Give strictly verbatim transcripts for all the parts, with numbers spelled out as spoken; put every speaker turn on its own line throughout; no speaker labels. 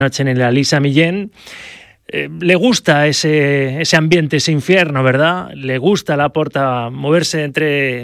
noche en la Elisa Millén. Eh, le gusta ese, ese ambiente, ese infierno, ¿verdad? Le gusta a Laporta moverse entre...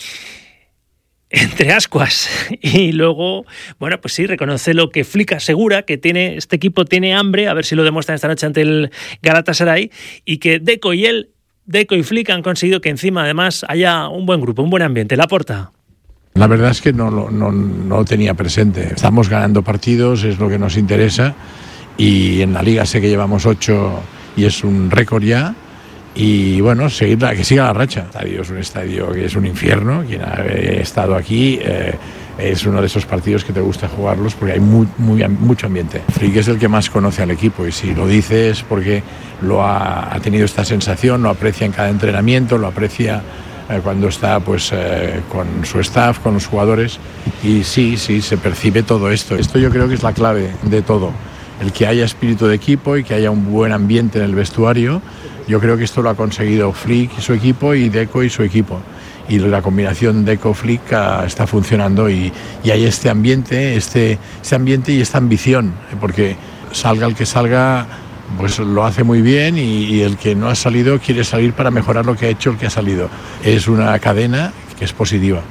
entre ascuas y luego, bueno, pues sí, reconoce lo que Flick asegura, que tiene este equipo tiene hambre, a ver si lo demuestran esta noche ante el Galatasaray, y que Deco y él, Deco y Flick han conseguido que encima además haya un buen grupo, un buen ambiente. Laporta.
La verdad es que no lo no, no tenía presente. Estamos ganando partidos, es lo que nos interesa, y en la Liga sé que llevamos ocho y es un récord ya. Y bueno, seguir la, que siga la racha. El estadio es un estadio que es un infierno. Quien ha estado aquí eh, es uno de esos partidos que te gusta jugarlos porque hay muy, muy, mucho ambiente. Flick es el que más conoce al equipo, y si lo dice es porque lo ha, ha tenido esta sensación, lo aprecia en cada entrenamiento, lo aprecia eh, cuando está pues eh, con su staff, con los jugadores, y sí, sí, se percibe todo esto. Esto yo creo que es la clave de todo, el que haya espíritu de equipo y que haya un buen ambiente en el vestuario. Yo creo que esto lo ha conseguido Flick y su equipo, y Deco y su equipo. Y la combinación Deco-Flick uh, está funcionando, y, y hay este ambiente, este, este ambiente y esta ambición, porque salga el que salga, pues lo hace muy bien, y, y el que no ha salido quiere salir para mejorar lo que ha hecho el que ha salido. Es una cadena que es positiva.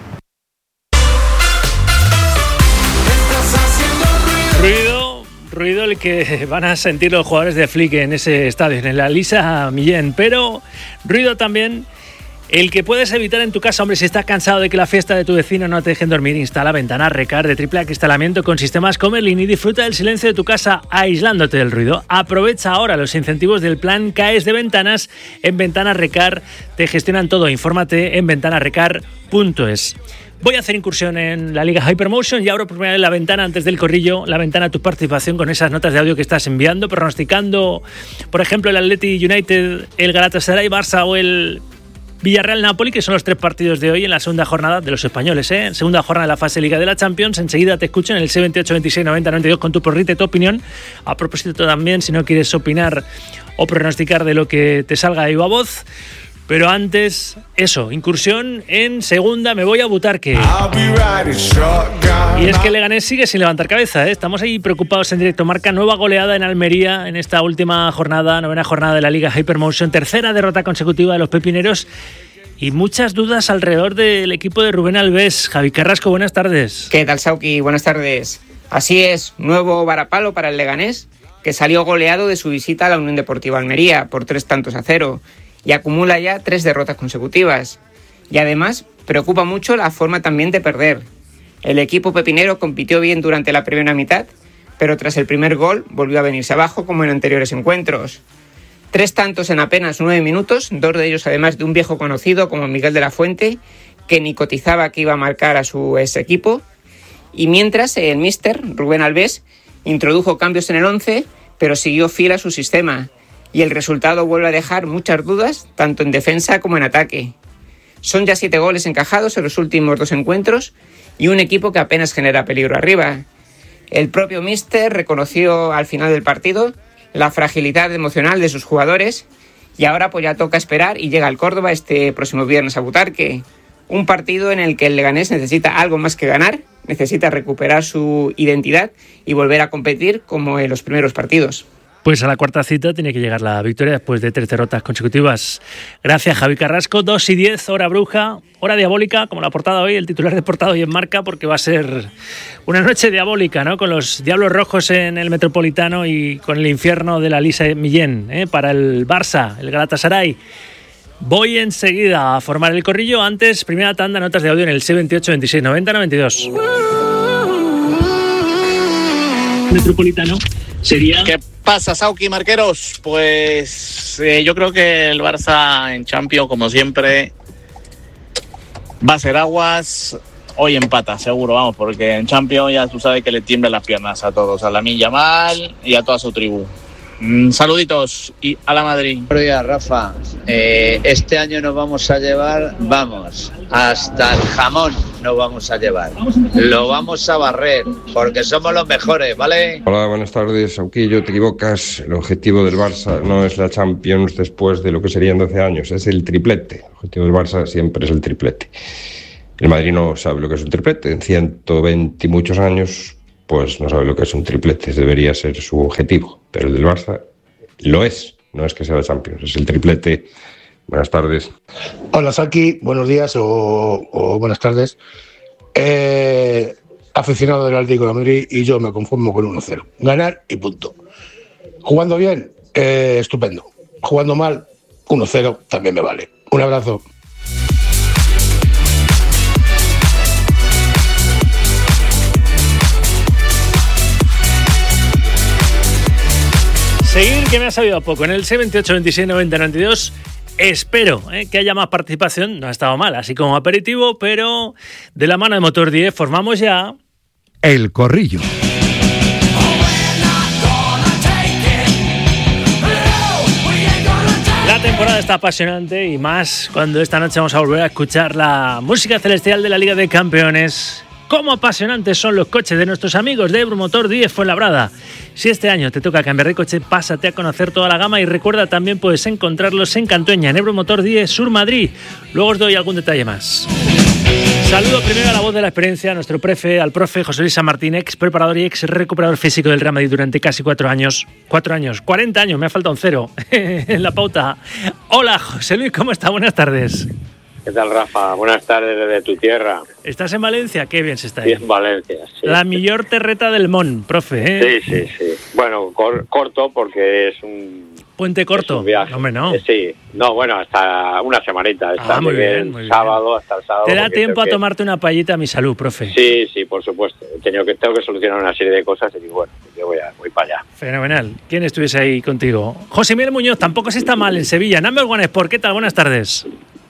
Ruido el que van a sentir los jugadores de Flick en ese estadio, en la Elisa Millén, pero ruido también el que puedes evitar en tu casa. Hombre, si estás cansado de que la fiesta de tu vecino no te dejen dormir, instala ventanas Recar de triple acristalamiento con sistemas Comerlin y disfruta del silencio de tu casa aislándote del ruido. Aprovecha ahora los incentivos del plan C A E S de ventanas. En Ventanas Recar te gestionan todo. Infórmate en ventanas recar punto es. Voy a hacer incursión en la Liga Hypermotion y abro por primera vez la ventana antes del corrillo, la ventana a tu participación con esas notas de audio que estás enviando, pronosticando, por ejemplo, el Athletic United, el Galatasaray, Barça o el Villarreal-Napoli, que son los tres partidos de hoy en la segunda jornada de los españoles, ¿eh? Segunda jornada de la fase Liga de la Champions. Enseguida te escucho en el seis veintiocho veintiséis noventa noventa y dos con tu porrita y tu opinión. A propósito también, si no quieres opinar o pronosticar de lo que te salga de viva voz. Pero antes, eso, incursión en segunda, me voy a Butarque. Y es que el Leganés sigue sin levantar cabeza, ¿eh? Estamos ahí preocupados en directo. Marca nueva goleada en Almería en esta última jornada, novena jornada de la Liga Hypermotion. Tercera derrota consecutiva de los pepineros y muchas dudas alrededor del equipo de Rubén Alves. Javi Carrasco, buenas tardes.
¿Qué tal, Sauki? Buenas tardes. Así es, nuevo varapalo para el Leganés, que salió goleado de su visita a la Unión Deportiva Almería por tres tantos a cero. Y acumula ya tres derrotas consecutivas. Y además preocupa mucho la forma también de perder. El equipo pepinero compitió bien durante la primera mitad, pero tras el primer gol volvió a venirse abajo como en anteriores encuentros. Tres tantos en apenas nueve minutos, dos de ellos además de un viejo conocido como Miguel de la Fuente, que ni cotizaba que iba a marcar a su ex equipo. Y mientras el míster Rubén Alves introdujo cambios en el once, pero siguió fiel a su sistema. Y el resultado vuelve a dejar muchas dudas, tanto en defensa como en ataque. Son ya siete goles encajados en los últimos dos encuentros y un equipo que apenas genera peligro arriba. El propio míster reconoció al final del partido la fragilidad emocional de sus jugadores, y ahora pues ya toca esperar y llega el Córdoba este próximo viernes a Butarque. Un partido en el que el Leganés necesita algo más que ganar, necesita recuperar su identidad y volver a competir como en los primeros partidos.
Pues a la cuarta cita tiene que llegar la victoria después de tres derrotas consecutivas. Gracias, Javi Carrasco. dos y diez, hora bruja, hora diabólica, como la portada hoy, el titular de portada hoy en Marca, porque va a ser una noche diabólica, ¿no? Con los Diablos Rojos en el Metropolitano y con el infierno de la Elisa Millén, ¿eh? Para el Barça, el Galatasaray. Voy enseguida a formar el corrillo. Antes, primera tanda, notas de audio en el seis veintiocho veintiséis noventa noventa y dos. Metropolitano sería...
¿Qué pasa, Sauki Marqueros? Pues eh, yo creo que el Barça en Champions, como siempre, va a ser aguas. Hoy empata, seguro, vamos, porque en Champions ya tú sabes que le tiemblan las piernas a todos, a Lamine Yamal y a toda su tribu. Mm, saluditos y a la Madrid.
Buenos días, Rafa. Eh, este año nos vamos a llevar, vamos, hasta el jamón nos vamos a llevar. Lo vamos a barrer, porque somos los mejores, ¿vale?
Hola, buenas tardes. Auquillo, te equivocas. El objetivo del Barça no es la Champions después de lo que serían doce años, es el triplete. El objetivo del Barça siempre es el triplete. El Madrid no sabe lo que es un triplete. En ciento veinte y muchos años pues no sabe lo que es un triplete. Debería ser su objetivo, pero el del Barça lo es. No es que sea la Champions, es el triplete. Buenas tardes.
Hola, Saki. Buenos días o, o buenas tardes. Eh, aficionado del Atlético de Madrid y yo me conformo con uno cero. Ganar y punto. Jugando bien, eh, estupendo. Jugando mal, uno cero también me vale. Un abrazo.
Seguir, que me ha sabido a poco. En el seis veintiocho veintiséis noventa noventa y dos espero eh, que haya más participación. No ha estado mal, así como aperitivo, pero de la mano de Motor diez formamos ya
El Corrillo.
La temporada está apasionante y más cuando esta noche vamos a volver a escuchar la música celestial de la Liga de Campeones. Cómo apasionantes son los coches de nuestros amigos de Ebro Motor diez Fuenlabrada. Si este año te toca cambiar de coche, pásate a conocer toda la gama y recuerda, también puedes encontrarlos en Cantueña, en Ebro Motor diez Sur Madrid. Luego os doy algún detalle más. Saludo primero a la voz de la experiencia, a nuestro prefe, al profe José Luis San Martín, ex preparador y ex recuperador físico del Real Madrid durante casi cuatro años. Cuatro años, cuarenta años, me ha faltado un cero en la pauta. Hola, José Luis, ¿cómo está? Buenas tardes.
¿Qué tal, Rafa? Buenas tardes desde tu tierra.
¿Estás en Valencia? Qué bien se está ahí.
Sí, en Valencia, sí.
La mejor terreta del Mon, profe, ¿eh?
Sí, sí, sí. Bueno, cor- corto porque es un...
¿Puente corto?
Es un viaje.
Hombre, no.
Eh, sí. No, bueno, hasta una semanita. Hasta
Ah, muy
el
bien, muy bien.
sábado, hasta el sábado.
Te da
porque
tiempo a
tengo que-
tomarte una paellita a mi salud, profe.
Sí, sí, por supuesto. He tenido que, tengo que solucionar una serie de cosas y digo, bueno, yo voy, a, voy para allá.
Fenomenal. ¿Quién estuviese ahí contigo? José Miguel Muñoz, tampoco se está mal en Sevilla. Number One Sport, ¿qué tal? Buenas tardes.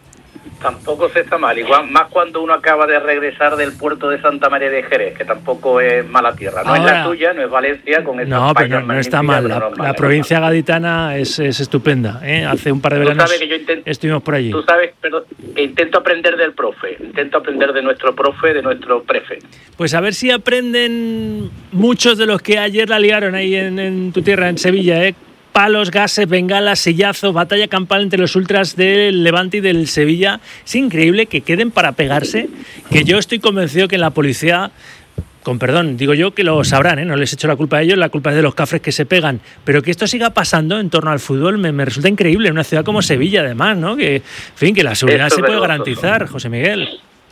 Tampoco se está mal, igual más cuando uno acaba de regresar del puerto de Santa María de Jerez, que tampoco es mala tierra. No
Ahora,
es la tuya, no es Valencia, con esas
No, pero
playas
no, no está
magníficas,
mal.
pero
La,
normal,
la
es
provincia
normal.
gaditana es, es estupenda, ¿eh? Hace un par de
Tú
veranos
sabes que yo intento-
estuvimos por allí.
Tú sabes pero, que intento aprender del profe, intento aprender de nuestro profe, de nuestro prefe.
Pues a ver si aprenden muchos de los que ayer la liaron ahí en, en tu tierra, en Sevilla, ¿eh? Palos, gases, bengalas, sillazos, batalla campal entre los ultras del Levante y del Sevilla. Es increíble que queden para pegarse, que yo estoy convencido que en la policía, con perdón, digo yo que lo sabrán, ¿eh? No les echo la culpa a ellos, la culpa es de los cafres que se pegan, pero que esto siga pasando en torno al fútbol me, me resulta increíble, en una ciudad como Sevilla además, ¿no? Que, en fin, que la seguridad
Esto
se
es
puede
vergonzoso.
garantizar, José Miguel.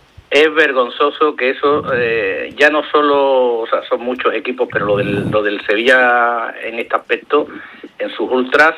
Es vergonzoso que eso, eh, ya no solo, o sea, son muchos equipos, pero lo del, lo del Sevilla en este aspecto, en sus ultras,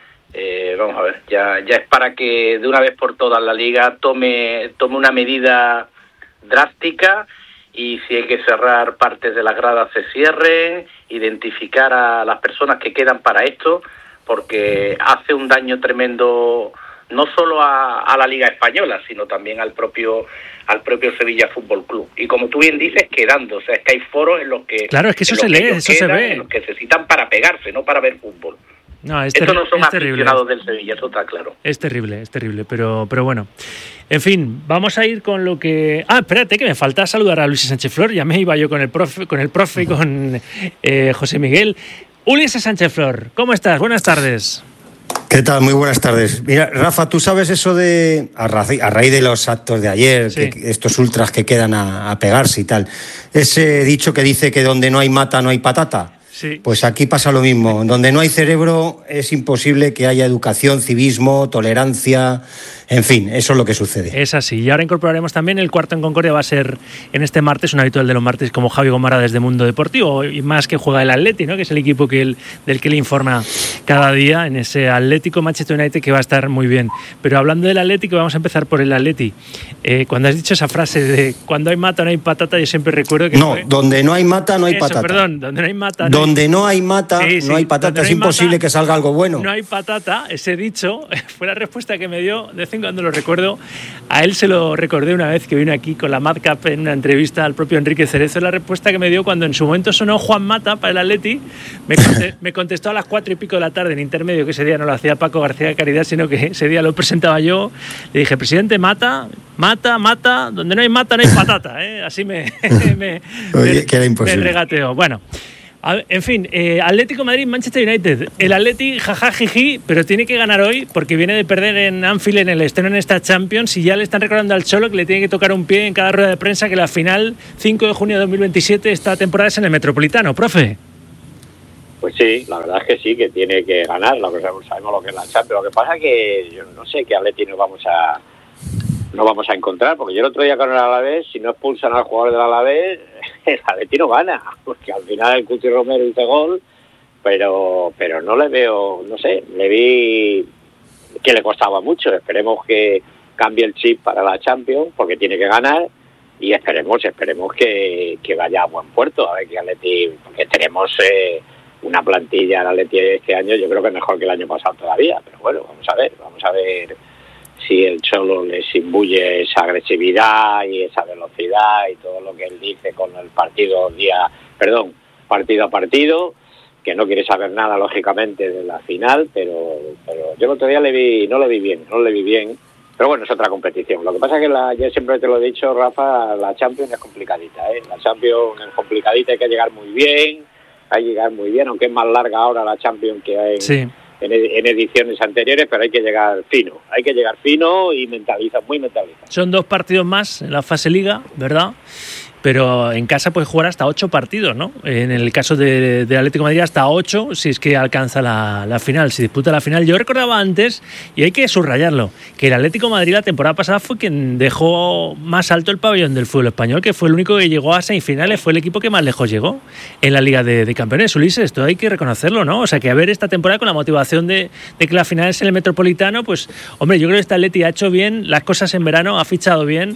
eh, vamos a ver, ya, ya es para que de una vez por todas la Liga tome, tome una medida drástica y si hay que cerrar partes de las gradas se cierren, identificar a las personas que quedan para esto, porque hace un daño tremendo no solo a, a la Liga Española, sino también al propio al propio Sevilla Fútbol Club. Y como tú bien dices, quedando, o sea, es que hay foros en los que...
Claro, es que eso
en los
se lee,
ellos
eso se
quedan,
ve.
En los que se citan para pegarse, no para ver fútbol.
No, es,
Estos
terri-
no son
es terrible.
aficionados del Sevilla, eso está claro.
Es terrible, es terrible, pero, pero bueno. En fin, vamos a ir con lo que... Ah, espérate, que me falta saludar a Luis Sánchez Flor. Ya me iba yo con el profe, con el profe y con eh, José Miguel. Ulises Sánchez Flor, ¿cómo estás? Buenas tardes.
¿Qué tal? Muy buenas tardes. Mira, Rafa, ¿tú sabes eso de, a, raíz, a raíz de los actos de ayer,
Sí.
que, estos ultras que quedan a, a pegarse y tal, ese dicho que dice que donde no hay mata no hay patata?
Sí.
Pues aquí pasa lo mismo. Donde no hay cerebro es imposible que haya educación, civismo, tolerancia, en fin, eso es lo que sucede.
Es así. Y ahora incorporaremos también el cuarto en Concordia. Va a ser en este martes, un habitual de los martes, como Javi Gomara desde Mundo Deportivo, y más que juega el Atleti, ¿no? Que es el equipo que él, del que le informa cada día en ese Atlético Manchester United, que va a estar muy bien. Pero hablando del Atlético, vamos a empezar por el Atleti. Eh, cuando has dicho esa frase de cuando hay mata no hay patata, yo siempre recuerdo que
No,
fue...
donde no hay mata no hay
Eso,
patata.
perdón, donde no hay mata no hay-
Donde no hay mata
Sí, sí,
no hay patata.
donde no
Es
hay
imposible
mata,
que salga algo bueno.
No hay patata, ese dicho fue la respuesta que me dio, de vez en cuando lo recuerdo. A él se lo recordé una vez que vino aquí con la Madcap en una entrevista al propio Enrique Cerezo. La respuesta que me dio cuando en su momento sonó Juan Mata para el Atleti. Me, conte- me contestó a las cuatro y pico de la tarde en intermedio, que ese día no lo hacía Paco García de Caridad, sino que ese día lo presentaba yo. Le dije, presidente, Mata, Mata, Mata, donde no hay mata no hay patata. ¿eh? Así me, me,
Oye,
me-
que era imposible.
me regateó. Bueno. A ver, en fin, eh, Atlético Madrid, Manchester United. El Atleti, jaja, jiji, pero tiene que ganar hoy porque viene de perder en Anfield en el estreno en esta Champions y ya le están recordando al Cholo que le tiene que tocar un pie en cada rueda de prensa que la final, cinco de junio de dos mil veintisiete, esta temporada es en el Metropolitano. Profe.
Pues sí, la verdad es que sí, que tiene que ganar, lo que sabemos, sabemos lo que es la Champions. Lo que pasa es que yo no sé qué Atleti nos vamos a no vamos a encontrar, porque yo el otro día con el Alavés, si no expulsan al jugador del Alavés, el Atleti no gana, porque al final el Cuti Romero hizo gol, pero pero no le veo, no sé, le vi que le costaba mucho. Esperemos que cambie el chip para la Champions, porque tiene que ganar, y esperemos, esperemos que, que vaya a buen puerto, a ver que Atleti, porque tenemos eh, una plantilla en Atleti este año, yo creo que mejor que el año pasado todavía, pero bueno, vamos a ver, vamos a ver si el Cholo les imbuye esa agresividad y esa velocidad y todo lo que él dice con el partido día, perdón, partido a partido, que no quiere saber nada lógicamente de la final, pero pero yo el otro día le vi, no le vi bien, no le vi bien, pero bueno, es otra competición. Lo que pasa es que la, yo siempre te lo he dicho, Rafa, la Champions es complicadita, ¿eh? La Champions es complicadita, hay que llegar muy bien, hay que llegar muy bien, aunque es más larga ahora la Champions que hay. Sí. En, en ediciones anteriores, pero hay que llegar fino, hay que llegar fino y mentaliza, muy mentaliza.
Son dos partidos más en la fase Liga, ¿verdad? Pero en casa puedes jugar hasta ocho partidos, ¿no? En el caso de, de Atlético de Madrid hasta ocho, si es que alcanza la, la final, si disputa la final. Yo recordaba antes, y hay que subrayarlo, que el Atlético de Madrid la temporada pasada fue quien dejó más alto el pabellón del fútbol español, que fue el único que llegó a semifinales, fue el equipo que más lejos llegó en la Liga de, de Campeones. Ulises, esto hay que reconocerlo, ¿no? O sea, que a ver esta temporada con la motivación de, de que la final es en el Metropolitano, pues, hombre, yo creo que este Atleti ha hecho bien las cosas en verano, ha fichado bien.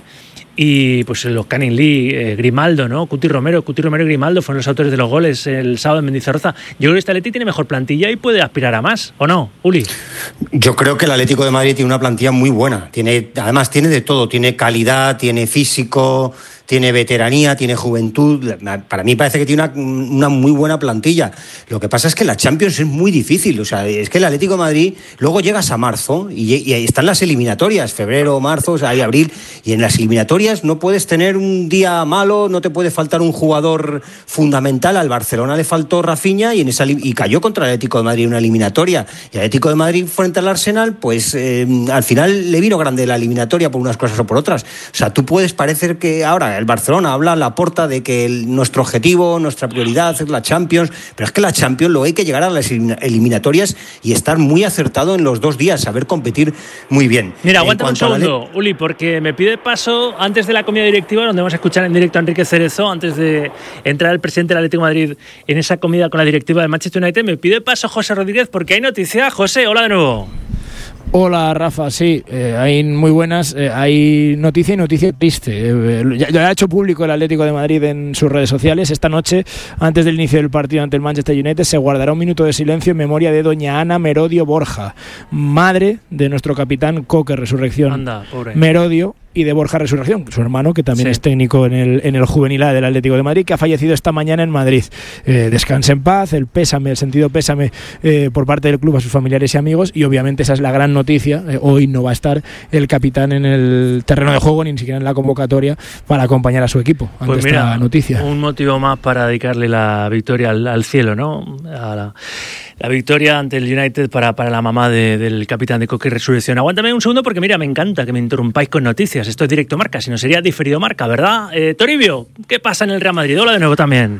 Y pues los Canning Lee, eh, Grimaldo, ¿no? Cuti Romero, Cuti Romero y Grimaldo fueron los autores de los goles el sábado en Mendizorroza. Yo creo que este Atleti tiene mejor plantilla y puede aspirar a más, ¿o no, Uli?
Yo creo que el Atlético de Madrid tiene una plantilla muy buena. Tiene, además tiene de todo, tiene calidad, tiene físico, tiene veteranía, tiene juventud. Para mí parece que tiene una, una muy buena plantilla. Lo que pasa es que la Champions es muy difícil. O sea, es que el Atlético de Madrid, luego llegas a marzo y, y están las eliminatorias, febrero, marzo, o sea, hay abril, y en las eliminatorias no puedes tener un día malo, no te puede faltar un jugador fundamental. Al Barcelona le faltó Rafinha y, en esa, y cayó contra el Atlético de Madrid en una eliminatoria. Y el Atlético de Madrid frente al Arsenal, pues eh, al final le vino grande la eliminatoria por unas cosas o por otras. O sea, tú puedes parecer que ahora el Barcelona habla a la Porta de que el, nuestro objetivo, nuestra prioridad es la Champions, pero es que la Champions luego hay que llegar a las eliminatorias y estar muy acertado en los dos días, saber competir muy bien.
Mira, aguántame un segundo, Uli, porque me pide paso antes de la comida directiva, donde vamos a escuchar en directo a Enrique Cerezo, antes de entrar el presidente del Atlético de Madrid en esa comida con la directiva del Manchester United, me pide paso José Rodríguez porque hay noticia. José, hola de nuevo.
Hola Rafa, sí, eh, hay muy buenas, eh, hay noticia y noticia triste. Eh, ya, ya ha hecho público el Atlético de Madrid en sus redes sociales. Esta noche, antes del inicio del partido ante el Manchester United, se guardará un minuto de silencio en memoria de doña Ana Merodio Borja, madre de nuestro capitán Coque Resurrección.
Anda, pobre.
Merodio, y de Borja Resurrección, su hermano, que también sí. es técnico en el, en el juvenil A del Atlético de Madrid, que ha fallecido esta mañana en Madrid. Eh, descanse en paz, el pésame, el sentido pésame eh, por parte del club a sus familiares y amigos, y obviamente esa es la gran noticia. Eh, hoy no va a estar el capitán en el terreno de juego, ni siquiera en la convocatoria, para acompañar a su equipo ante
pues mira,
esta noticia.
Un motivo más para dedicarle la victoria al, al cielo, ¿no? A la, la victoria ante el United para, para la mamá de, del capitán de Coque Resurrección. Aguántame un segundo porque mira, me encanta que me interrumpáis con noticias. Esto es directo marca, si no sería diferido marca, ¿verdad? Eh, Toribio, ¿qué pasa en el Real Madrid? Hola de nuevo también.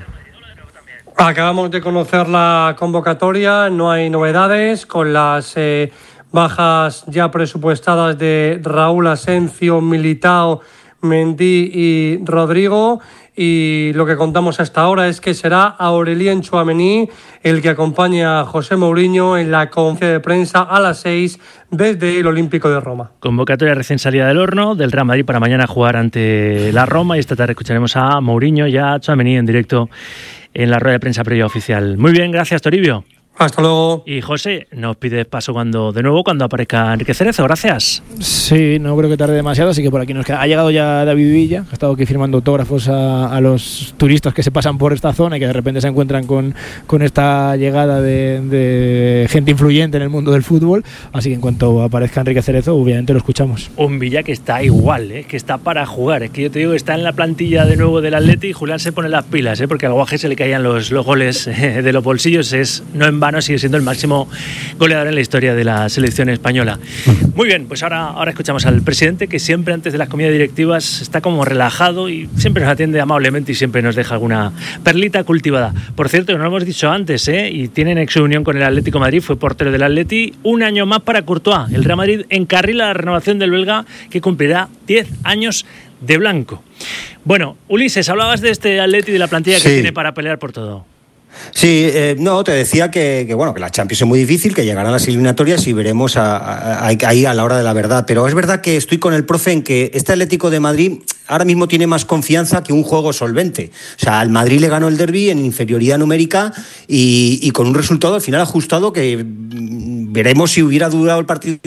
Acabamos de conocer la convocatoria, no hay novedades con las eh, bajas ya presupuestadas de Raúl Asencio, Militao, Mendy y Rodrigo. Y lo que contamos hasta ahora es que será Aurelien Tchouaméni el que acompaña a José Mourinho en la conferencia de prensa a las seis desde el Olímpico de Roma.
Convocatoria recién salida del horno del Real Madrid para mañana jugar ante la Roma, y esta tarde escucharemos a Mourinho y a Tchouaméni en directo en la rueda de prensa previa oficial. Muy bien, gracias Toribio.
Hasta luego.
Y José, nos pides paso cuando de nuevo cuando aparezca Enrique Cerezo. Gracias.
Sí, no creo que tarde demasiado, así que por aquí nos queda. Ha llegado ya David Villa, que ha estado aquí firmando autógrafos a, a los turistas que se pasan por esta zona y que de repente se encuentran con, con esta llegada de, de gente influyente en el mundo del fútbol. Así que en cuanto aparezca Enrique Cerezo, obviamente lo escuchamos.
Un Villa que está igual, ¿eh? Que está para jugar. Es que yo te digo que está en la plantilla de nuevo del Atleti y Julián se pone las pilas, ¿eh? Porque al Guaje se le caían los, los goles eh, de los bolsillos. Es no en vano, sigue siendo el máximo goleador en la historia de la selección española. Muy bien, pues ahora, ahora escuchamos al presidente, que siempre antes de las comidas directivas está como relajado y siempre nos atiende amablemente y siempre nos deja alguna perlita cultivada. Por cierto, no lo hemos dicho antes, ¿eh? Y tienen exunión con el Atlético de Madrid, fue portero del Atleti, un año más para Courtois. El Real Madrid encarrila la renovación del belga, que cumplirá diez años de blanco. Bueno, Ulises, hablabas de este Atleti y de la plantilla, sí, que tiene para pelear por todo.
Sí, eh, no, te decía que, que bueno que la Champions es muy difícil, que llegarán las eliminatorias y veremos a, a, a, ahí a la hora de la verdad. Pero es verdad que estoy con el profe en que este Atlético de Madrid ahora mismo tiene más confianza que un juego solvente. O sea, al Madrid le ganó el derbi en inferioridad numérica y, y con un resultado al final ajustado que veremos si hubiera durado el partido.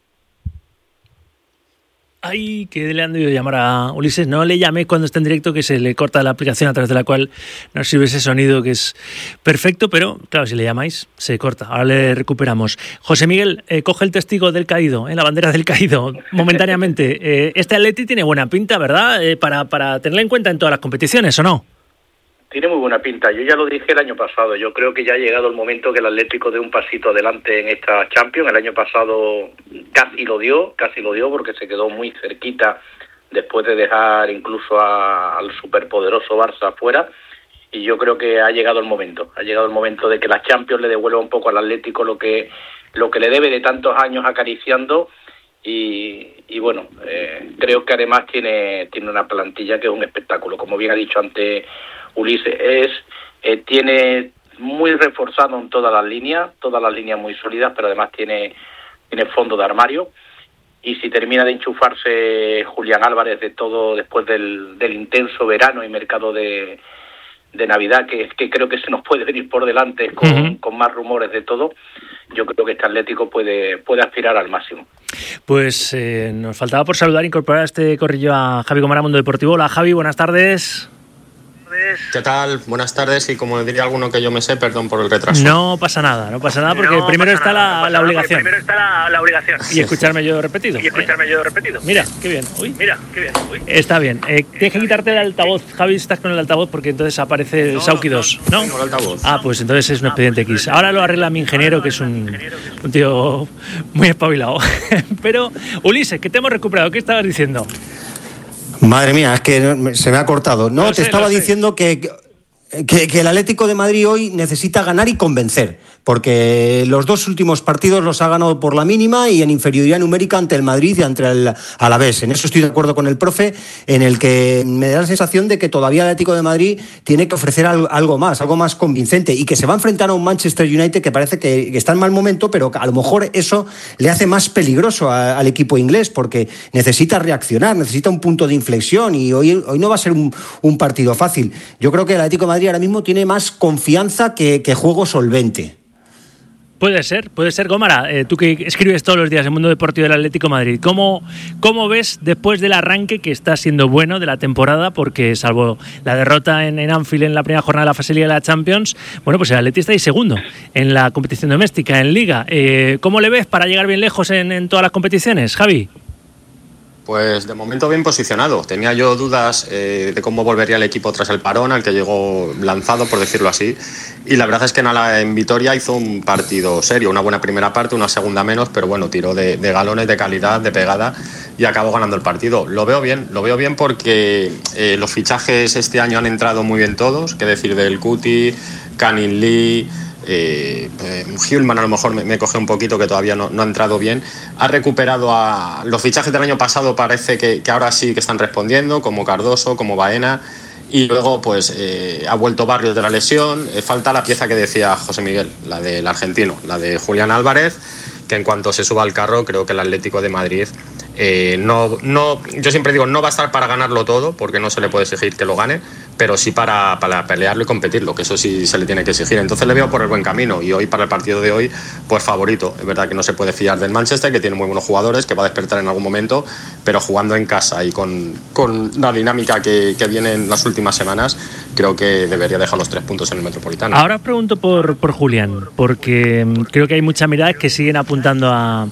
Ay, que le han debido llamar a Ulises. No le llamé cuando está en directo, que se le corta la aplicación a través de la cual nos sirve ese sonido que es perfecto, pero claro, si le llamáis, se corta. Ahora le recuperamos. José Miguel, eh, coge el testigo del caído, eh, la bandera del caído, momentáneamente. Eh, este Atleti tiene buena pinta, ¿verdad? Eh, para, para tenerla en cuenta en todas las competiciones, ¿o no?
Tiene muy buena pinta. Yo ya lo dije el año pasado. Yo creo que ya ha llegado el momento que el Atlético dé un pasito adelante en esta Champions. El año pasado casi lo dio, casi lo dio porque se quedó muy cerquita después de dejar incluso a, al superpoderoso Barça fuera. Y yo creo que ha llegado el momento. Ha llegado el momento de que la Champions le devuelva un poco al Atlético lo que lo que le debe de tantos años acariciando. Y, y bueno, eh, creo que además tiene tiene una plantilla que es un espectáculo. Como bien ha dicho antes Ulises, es eh, tiene muy reforzado en todas las líneas, todas las líneas muy sólidas, pero además tiene tiene fondo de armario. Y si termina de enchufarse Julián Álvarez de todo después del, del intenso verano y mercado de, de Navidad, que, que creo que se nos puede venir por delante con, uh-huh. con más rumores de todo, yo creo que este Atlético puede, puede aspirar al máximo.
Pues eh, nos faltaba por saludar e incorporar a este corrillo a Javi Gomara, Mundo Deportivo. Hola Javi, buenas tardes.
¿Qué tal? Buenas tardes, y como diría alguno que yo me sé, perdón por el retraso.
No pasa nada, no pasa nada porque
no
primero, está
nada,
la,
no
la obligación.
Primero está la, la obligación.
Y escucharme yo repetido.
Y escucharme
¿eh?
yo repetido.
Mira, qué bien. Uy.
Mira, qué bien. Uy.
Está bien. Eh, tienes que quitarte el altavoz. Javi, estás con el altavoz porque entonces aparece el
no,
Sauki dos.
No,
¿No?
no, no el altavoz.
Ah, pues entonces es un expediente X. Ahora lo arregla mi ingeniero, que es un, un tío muy espabilado. Pero, Ulises, que te hemos recuperado. ¿Qué estabas diciendo?
Madre mía, es que se me ha cortado. No,
Lo
te
sé,
estaba
lo sé.
diciendo que... Que, que el Atlético de Madrid hoy necesita ganar y convencer, porque los dos últimos partidos los ha ganado por la mínima y en inferioridad numérica ante el Madrid y ante el Alavés. En eso estoy de acuerdo con el profe, en el que me da la sensación de que todavía el Atlético de Madrid tiene que ofrecer algo, algo más, algo más convincente, y que se va a enfrentar a un Manchester United que parece que, que está en mal momento, pero a lo mejor eso le hace más peligroso a, al equipo inglés, porque necesita reaccionar, necesita un punto de inflexión, y hoy, hoy no va a ser un, un partido fácil. Yo creo que el Atlético de Madrid ahora mismo tiene más confianza que, que juego solvente.
Puede ser, puede ser. Gómara, eh, tú que escribes todos los días en Mundo Deportivo del Atlético de Madrid, ¿cómo, ¿cómo ves después del arranque que está siendo bueno de la temporada? Porque salvo la derrota en, en Anfield en la primera jornada de la fase Liga de la Champions, bueno, pues el Atleti está ahí segundo en la competición doméstica, en Liga. Eh, ¿Cómo le ves para llegar bien lejos en, en todas las competiciones, Javi?
Pues de momento bien posicionado. Tenía yo dudas eh, de cómo volvería el equipo tras el parón, al que llegó lanzado, por decirlo así. Y la verdad es que en, en Vitoria hizo un partido serio, una buena primera parte, una segunda menos, pero bueno, tiró de, de galones, de calidad, de pegada, y acabó ganando el partido. Lo veo bien, lo veo bien porque eh, los fichajes este año han entrado muy bien todos, qué decir del Cuti, Canning Lee... Eh, eh, Hjulman a lo mejor me, me coge un poquito, que todavía no, no ha entrado bien. Ha recuperado a los fichajes del año pasado, parece que, que ahora sí que están respondiendo, como Cardoso, como Baena, y luego pues eh, ha vuelto Barrios de la lesión. Eh, falta la pieza que decía José Miguel, la del argentino, la de Julián Álvarez, que en cuanto se suba al carro creo que el Atlético de Madrid Eh, no, no, yo siempre digo, no va a estar para ganarlo todo, porque no se le puede exigir que lo gane, pero sí para, para pelearlo y competirlo, que eso sí se le tiene que exigir. Entonces le veo por el buen camino, y hoy, para el partido de hoy, pues favorito. Es verdad que no se puede fiar del Manchester, que tiene muy buenos jugadores, que va a despertar en algún momento, pero jugando en casa y con, con la dinámica que, que viene en las últimas semanas, creo que debería dejar los tres puntos en el Metropolitano.
Ahora os pregunto por, por Julián, porque creo que hay muchas miradas que siguen apuntando a...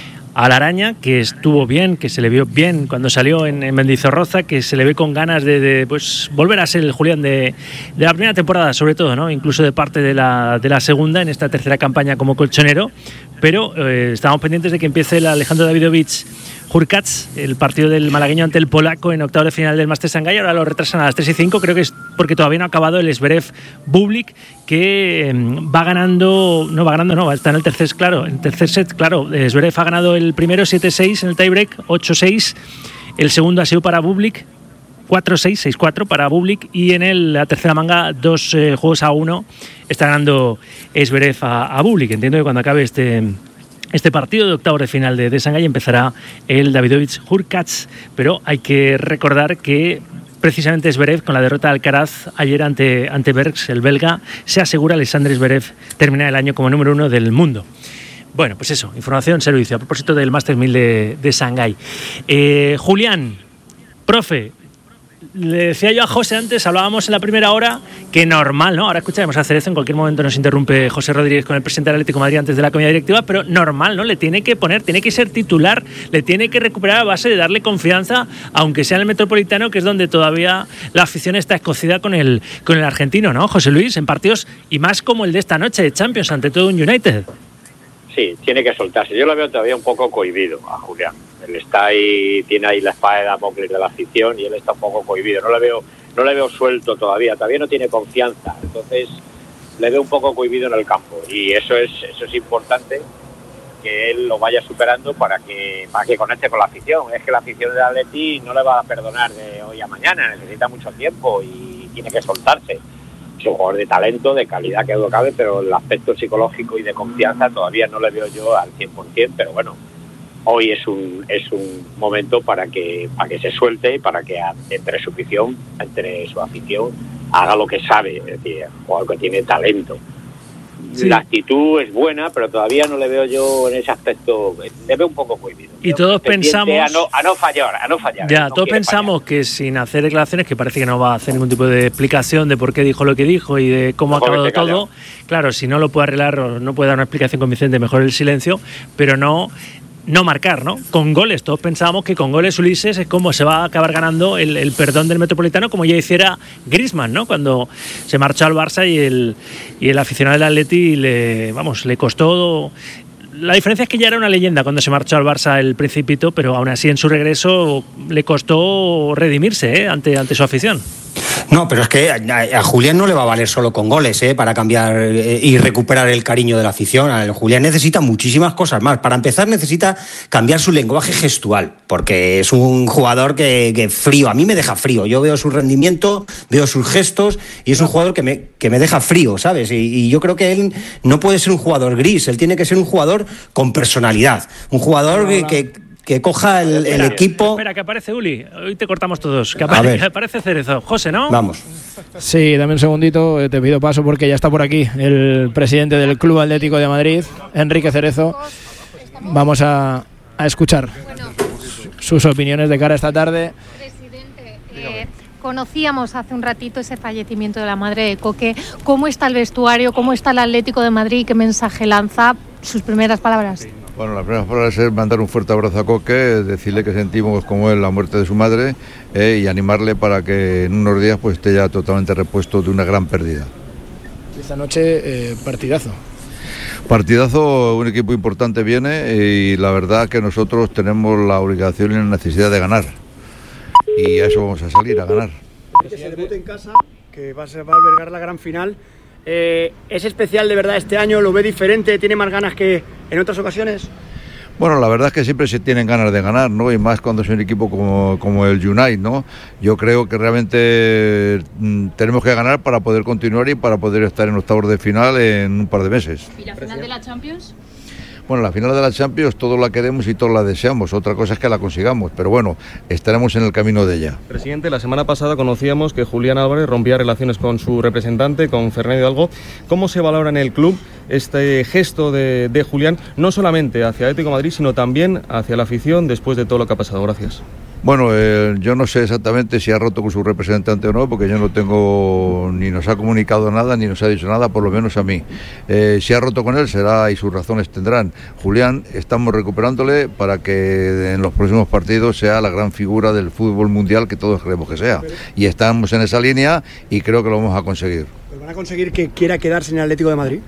a la Araña, que estuvo bien, que se le vio bien cuando salió en, en Mendizorroza, que se le ve con ganas de, de pues volver a ser el Julián de, de la primera temporada, sobre todo, ¿no? Incluso de parte de la, de la segunda, en esta tercera campaña como colchonero, pero eh, estamos pendientes de que empiece el Alejandro Davidovich Hurkacz, el partido del malagueño ante el polaco en octavos de final del Masters Shanghái. Ahora lo retrasan a las tres y cinco, creo que es porque todavía no ha acabado el Zverev Bublik, que eh, va ganando, no va ganando, no, está en el tercer, claro, en el tercer set, claro, eh, Zverev ha ganado el primero siete seis en el tiebreak, ocho seis, el segundo ha sido para Bublik, cuatro seis, seis cuatro para Bublik, y en el, la tercera manga, dos eh, juegos a uno, está ganando Zverev a, a Bublik. Entiendo que cuando acabe este... Este partido de octavos de final de, de Shanghái empezará el Davidovich Hurkacz, pero hay que recordar que precisamente Zverev, con la derrota de Alcaraz ayer ante, ante Bergs, el belga, se asegura Alexander Zverev terminar el año como número uno del mundo. Bueno, pues eso, información, servicio, a propósito del Masters mil de, de Shanghái. Eh, Julián, profe, le decía yo a José antes, hablábamos en la primera hora, que normal, ¿no? Ahora escucharemos a Cerezo, en cualquier momento nos interrumpe José Rodríguez con el presidente del Atlético de Madrid antes de la comida directiva, pero normal, ¿no? Le tiene que poner, tiene que ser titular, le tiene que recuperar a base de darle confianza, aunque sea en el Metropolitano, que es donde todavía la afición está escocida con el, con el argentino, ¿no, José Luis? En partidos, y más como el de esta noche de Champions, ante todo un United.
Sí, tiene que soltarse. Yo lo veo todavía un poco cohibido a Julián. Él está ahí, tiene ahí la espada de Damocles de la afición y él está un poco cohibido. No le veo, no le veo suelto todavía. Todavía no tiene confianza. Entonces le veo un poco cohibido en el campo y eso es, eso es importante, que él lo vaya superando para que, para que conecte con la afición. Es que la afición del Atleti no le va a perdonar de hoy a mañana. Necesita mucho tiempo y tiene que soltarse. Es un jugador de talento, de calidad, que algo cabe, pero el aspecto psicológico y de confianza todavía no le veo yo al cien por ciento, pero bueno, hoy es un es un momento para que para que se suelte y para que entre su afición, entre su afición haga lo que sabe, es decir, un jugador que tiene talento. Sí. La actitud es buena, pero todavía no le veo yo en ese aspecto, le veo un poco cohibido.
Y todos pensamos...
A no, a no fallar, a no fallar.
Ya,
no
todos pensamos fallar. Que sin hacer declaraciones, que parece que no va a hacer ningún tipo de explicación de por qué dijo lo que dijo y de cómo mejor ha acabado todo. Claro, si no lo puede arreglar o no puede dar una explicación convincente, mejor el silencio, pero no... no marcar, ¿no? Con goles. Todos pensábamos que con goles Ulises es como se va a acabar ganando el, el perdón del Metropolitano, como ya hiciera Griezmann, ¿no? Cuando se marchó al Barça y el, y el aficionado del Atleti le, vamos, le costó... La diferencia es que ya era una leyenda cuando se marchó al Barça el Principito, pero aún así en su regreso le costó redimirse, ¿eh? ante, ante su afición.
No, pero es que a, a Julián no le va a valer solo con goles, ¿eh? Para cambiar eh, y recuperar el cariño de la afición. A Julián necesita muchísimas cosas más. Para empezar, necesita cambiar su lenguaje gestual, porque es un jugador que, que frío, a mí me deja frío. Yo veo su rendimiento, veo sus gestos y es un jugador que me, que me deja frío, ¿sabes? Y, y yo creo que él no puede ser un jugador gris, él tiene que ser un jugador con personalidad, un jugador que... que que coja el, el equipo...
Espera, que aparece Uli. Hoy te cortamos todos. Que aparece, que aparece Cerezo. José, ¿no?
Vamos.
Sí, dame un segundito. Te pido paso porque ya está por aquí el presidente del Club Atlético de Madrid, Enrique Cerezo. Vamos a, a escuchar sus opiniones de cara a esta tarde.
Presidente, eh, conocíamos hace un ratito ese fallecimiento de la madre de Coque. ¿Cómo está el vestuario? ¿Cómo está el Atlético de Madrid? ¿Qué mensaje lanza? Sus primeras palabras.
Bueno, la primera palabra es mandar un fuerte abrazo a Coque, decirle que sentimos como él la muerte de su madre eh, y animarle para que en unos días pues esté ya totalmente repuesto de una gran pérdida.
Esta noche eh, partidazo.
Partidazo, un equipo importante viene y la verdad que nosotros tenemos la obligación y la necesidad de ganar y a eso vamos a salir, a ganar.
Que se debute en casa, que va a, ser, va a albergar la gran final. Eh, ¿Es especial de verdad este año? ¿Lo ve diferente? ¿Tiene más ganas que en otras ocasiones?
Bueno, la verdad es que siempre se tienen ganas de ganar, ¿no? Y más cuando es un equipo como, como el United, ¿no? Yo creo que realmente mm, tenemos que ganar para poder continuar y para poder estar en octavos de final en un par de meses.
¿Y la final de la Champions?
Bueno, la final de la Champions todos la queremos y todos la deseamos, otra cosa es que la consigamos, pero bueno, estaremos en el camino de ella.
Presidente, la semana pasada conocíamos que Julián Álvarez rompía relaciones con su representante, con Fernando Hidalgo. ¿Cómo se valora en el club este gesto de, de Julián, no solamente hacia Atlético de Madrid, sino también hacia la afición después de todo lo que ha pasado? Gracias.
Bueno, eh, yo no sé exactamente si ha roto con su representante o no, porque yo no tengo, ni nos ha comunicado nada, ni nos ha dicho nada, por lo menos a mí. Eh, si ha roto con él, será y sus razones tendrán. Julián, estamos recuperándole para que en los próximos partidos sea la gran figura del fútbol mundial que todos queremos que sea. Y estamos en esa línea y creo que lo vamos a conseguir.
¿Van a conseguir que quiera quedarse en el Atlético de Madrid?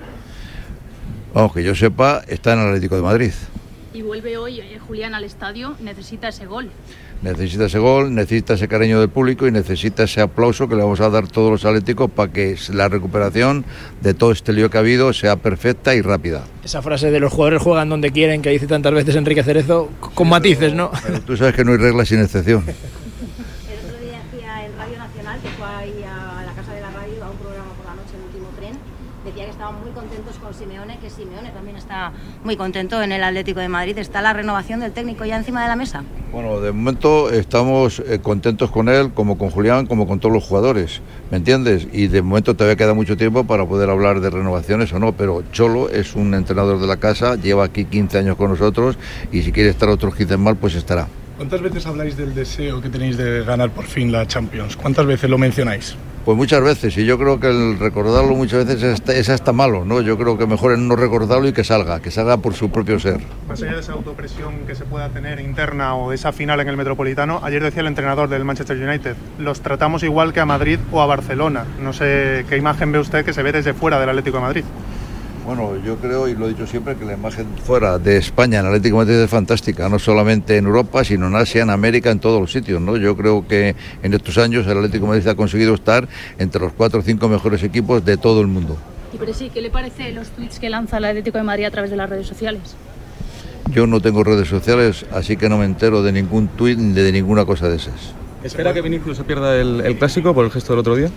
Vamos, que yo sepa, está en el Atlético de Madrid.
Y vuelve hoy eh, Julián al estadio, necesita ese gol.
Necesita ese gol, necesita ese cariño del público y necesita ese aplauso que le vamos a dar todos los atléticos para que la recuperación de todo este lío que ha habido sea perfecta y rápida.
Esa frase de los jugadores juegan donde quieren, que dice tantas veces Enrique Cerezo, con matices, ¿no?
Pero tú sabes que no hay reglas sin excepción.
El otro día hacía en Radio Nacional, que fue ahí a la Casa de la Radio, a un programa por la noche, El Último Tren, decía que estaban muy contentos con Simeone, que Simeone también está muy contento en el Atlético de Madrid. ¿Está la renovación del técnico ya encima de la mesa?
Bueno, de momento estamos eh, contentos con él, como con Julián, como con todos los jugadores, ¿me entiendes? Y de momento todavía queda mucho tiempo para poder hablar de renovaciones o no, pero Cholo es un entrenador de la casa, lleva aquí quince años con nosotros y si quiere estar otros quince más, pues estará.
¿Cuántas veces habláis del deseo que tenéis de ganar por fin la Champions? ¿Cuántas veces lo mencionáis?
Pues muchas veces, y yo creo que el recordarlo muchas veces es hasta, es hasta malo, ¿no? Yo creo que mejor es no recordarlo y que salga, que salga por su propio ser.
Más allá de esa autopresión que se pueda tener interna o de esa final en el Metropolitano, ayer decía el entrenador del Manchester United, los tratamos igual que a Madrid o a Barcelona. No sé qué imagen ve usted que se ve desde fuera del Atlético de Madrid.
Bueno, yo creo, y lo he dicho siempre, que la imagen fuera de España en Atlético de Madrid es fantástica, no solamente en Europa, sino en Asia, en América, en todos los sitios, ¿no? Yo creo que en estos años el Atlético de Madrid ha conseguido estar entre los cuatro o cinco mejores equipos de todo el mundo.
Y pero sí, ¿qué le parece los tweets que lanza el Atlético de Madrid a través de las redes sociales?
Yo no tengo redes sociales, así que no me entero de ningún tuit ni de ninguna cosa de esas.
¿Espera que Vinicius se pierda el, el Clásico por el gesto del otro día?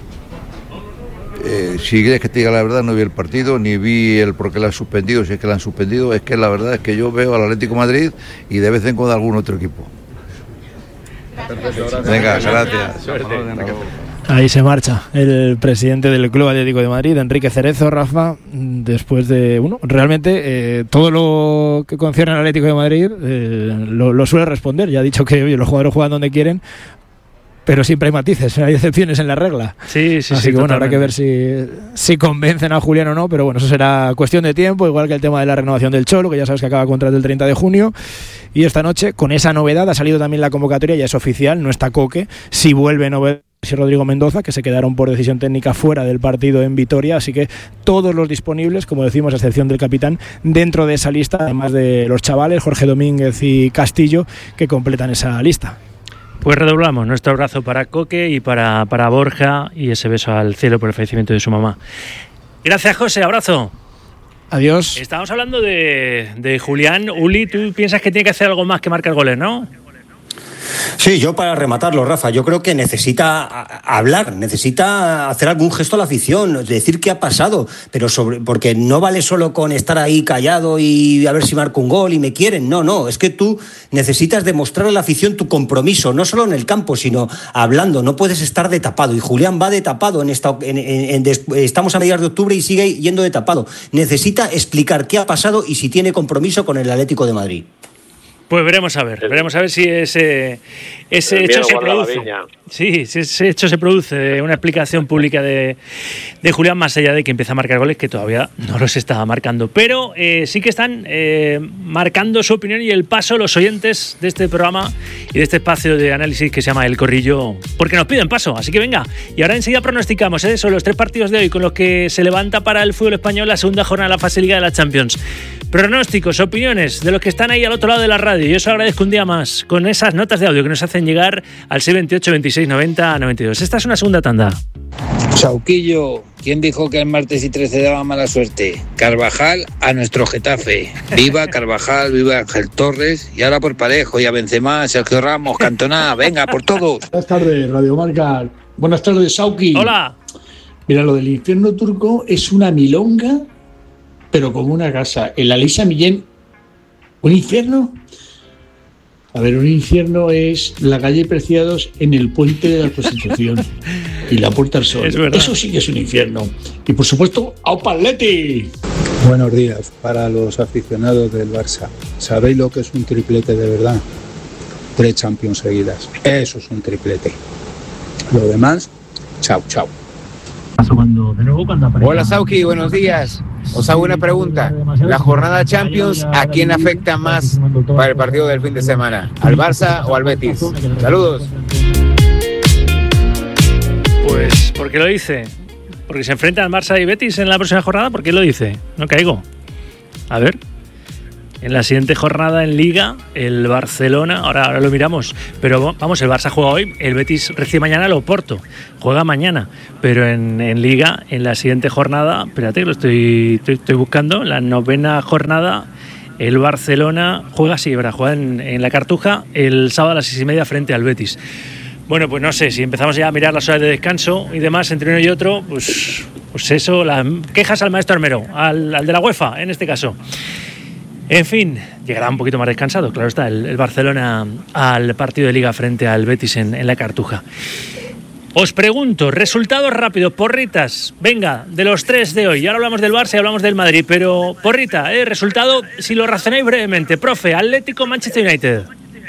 Eh, si quieres que te diga la verdad, no vi el partido, ni vi el por qué la han suspendido, si es que la han suspendido. Es que la verdad es que yo veo al Atlético de Madrid y de vez en cuando algún otro equipo. Perfecto, venga, gracias. Suerte.
Ahí se marcha el presidente del Club Atlético de Madrid, Enrique Cerezo, Rafa, después de, bueno, realmente eh, todo lo que concierne al Atlético de Madrid eh, lo, lo suele responder. Ya ha dicho que oye, los jugadores juegan donde quieren, pero siempre hay matices, hay excepciones en la regla.
Sí, sí,
Así
sí,
que bueno,
totalmente.
habrá que ver si, si convencen a Julián o no, pero bueno, eso será cuestión de tiempo, igual que el tema de la renovación del Cholo, que ya sabes que acaba contrato el treinta de junio. Y esta noche, con esa novedad, ha salido también la convocatoria, ya es oficial, no está Coque, si vuelve Novedad y Rodrigo Mendoza, que se quedaron por decisión técnica fuera del partido en Vitoria, así que todos los disponibles, como decimos, a excepción del capitán, dentro de esa lista, además de los chavales, Jorge Domínguez y Castillo, que completan esa lista.
Pues redoblamos nuestro abrazo para Coque y para, para Borja y ese beso al cielo por el fallecimiento de su mamá. Gracias, José, abrazo.
Adiós.
Estábamos hablando de, de Julián. Uli, tú piensas que tiene que hacer algo más que marcar goles, ¿no?
Sí, yo para rematarlo, Rafa, yo creo que necesita hablar, necesita hacer algún gesto a la afición, decir qué ha pasado, pero sobre, porque no vale solo con estar ahí callado y a ver si marco un gol y me quieren, no, no, es que tú necesitas demostrar a la afición tu compromiso, no solo en el campo, sino hablando, no puedes estar de tapado, y Julián va de tapado, en esta, en, en, en, estamos a mediados de octubre y sigue yendo de tapado, necesita explicar qué ha pasado y si tiene compromiso con el Atlético de Madrid.
Pues veremos a ver, veremos a ver si ese, ese hecho se produce. Sí, si ese hecho se produce, una explicación pública de, de Julián, más allá de que empieza a marcar goles, que todavía no los estaba marcando. Pero eh, sí que están eh, marcando su opinión y el paso los oyentes de este programa y de este espacio de análisis que se llama El Corrillo, porque nos piden paso, así que venga. Y ahora enseguida pronosticamos ¿eh? sobre los tres partidos de hoy con los que se levanta para el fútbol español la segunda jornada de la fase Liga de la Champions. Pronósticos, opiniones de los que están ahí al otro lado de la radio. Y yo os agradezco un día más con esas notas de audio que nos hacen llegar al seis veintiocho, veintiséis, noventa, noventa y dos. Esta es una segunda tanda.
Sauquillo, ¿quién dijo que el martes y trece daba mala suerte? Carvajal a nuestro Getafe. Viva Carvajal, viva Ángel Torres y ahora por Parejo y a Benzema, Sergio Ramos, Cantona, venga por todos.
Buenas tardes, Radio Marca. Buenas tardes, Sauqui.
Hola.
Mira, lo del infierno turco es una milonga, pero como una casa. El Alisa Millén
¿Un infierno? A ver, un infierno es la calle Preciados en el puente de la Constitución y la Puerta al Sol. Eso sí que es un infierno. Y por supuesto, ¡Aupa Atleti!
Buenos días para los aficionados del Barça. ¿Sabéis lo que es un triplete de verdad? Tres Champions seguidas. Eso es un triplete. Lo demás, chao, chao.
Hola Sauki, buenos días. Os hago una pregunta. ¿La jornada Champions a quién afecta más para el partido del fin de semana? ¿Al Barça o al Betis? Saludos.
Pues, ¿por qué lo dice? Porque se enfrentan Barça y Betis en la próxima jornada. ¿Por qué lo dice? No caigo. A ver. En la siguiente jornada en Liga, el Barcelona, ahora, ahora lo miramos, pero vamos, el Barça juega hoy, el Betis recibe mañana el Oporto, juega mañana, pero en, en Liga, en la siguiente jornada, espérate que lo estoy, estoy, estoy buscando, la novena jornada, el Barcelona juega, sí, ¿verdad? Juega en, en la Cartuja el sábado a las seis y media frente al Betis. Bueno, pues no sé, si empezamos ya a mirar las horas de descanso y demás entre uno y otro, pues, pues eso, las quejas al maestro armero, al, al de la UEFA, en este caso. En fin, llegará un poquito más descansado, claro está, el, el Barcelona al partido de Liga frente al Betis en, en la Cartuja. Os pregunto, resultados rápidos, porritas, venga, de los tres de hoy. Y ahora hablamos del Barça y hablamos del Madrid, pero porrita, ¿eh? Resultado, si lo razonáis brevemente. Profe, Atlético, Manchester United.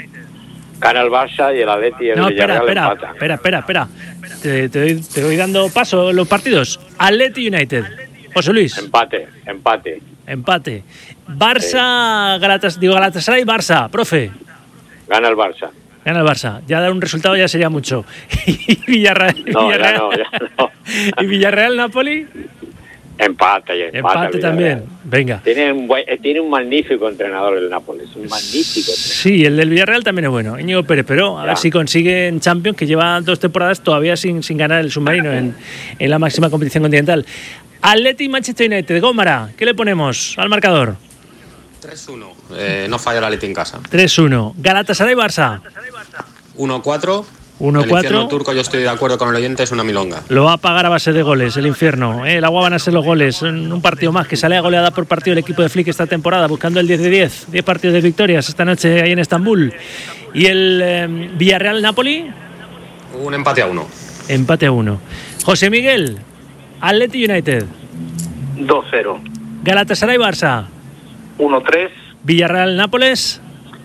Gana el Barça y el Atleti y el
No, espera,
Villarreal
espera,
empatan.
espera, espera, espera. Te, te, doy, te voy dando paso a los partidos. Atleti United. José Luis.
Empate, empate.
Empate. Barça, Galatas, digo Galatasaray, Barça, profe.
Gana el Barça.
Gana el Barça. Ya dar un resultado ya sería mucho. Y Villarreal,
No,
Villarreal,
ya no, ya no.
y Villarreal, Napoli.
Empate, y empate.
Empate
Villarreal.
también. Venga.
Tiene un, buen- eh, tiene un magnífico entrenador el Nápoles, un magnífico entrenador.
Sí, el del Villarreal también es bueno. Íñigo Pérez, pero a
Ya.
ver si consigue en Champions, que lleva dos temporadas todavía sin, sin ganar el submarino en, en la máxima competición continental. Atleti Manchester United. Gómara, ¿qué le ponemos al marcador?
tres uno. Eh, no falla el Atleti en casa.
tres uno. Galatasaray Barça.
uno cuatro.
uno
El
cuatro.
infierno turco, yo estoy de acuerdo con el oyente, es una milonga.
Lo va a pagar a base de goles, el infierno. ¿eh? El agua van a ser los goles. En un partido más que sale a goleada por partido el equipo de Flick esta temporada, buscando el diez de diez. diez partidos de victorias esta noche ahí en Estambul. Y el eh, Villarreal-Napoli.
Un empate a uno.
Empate a uno. José Miguel, Atleti United.
dos cero.
Galatasaray Barça.
uno tres.
Villarreal Nápoles.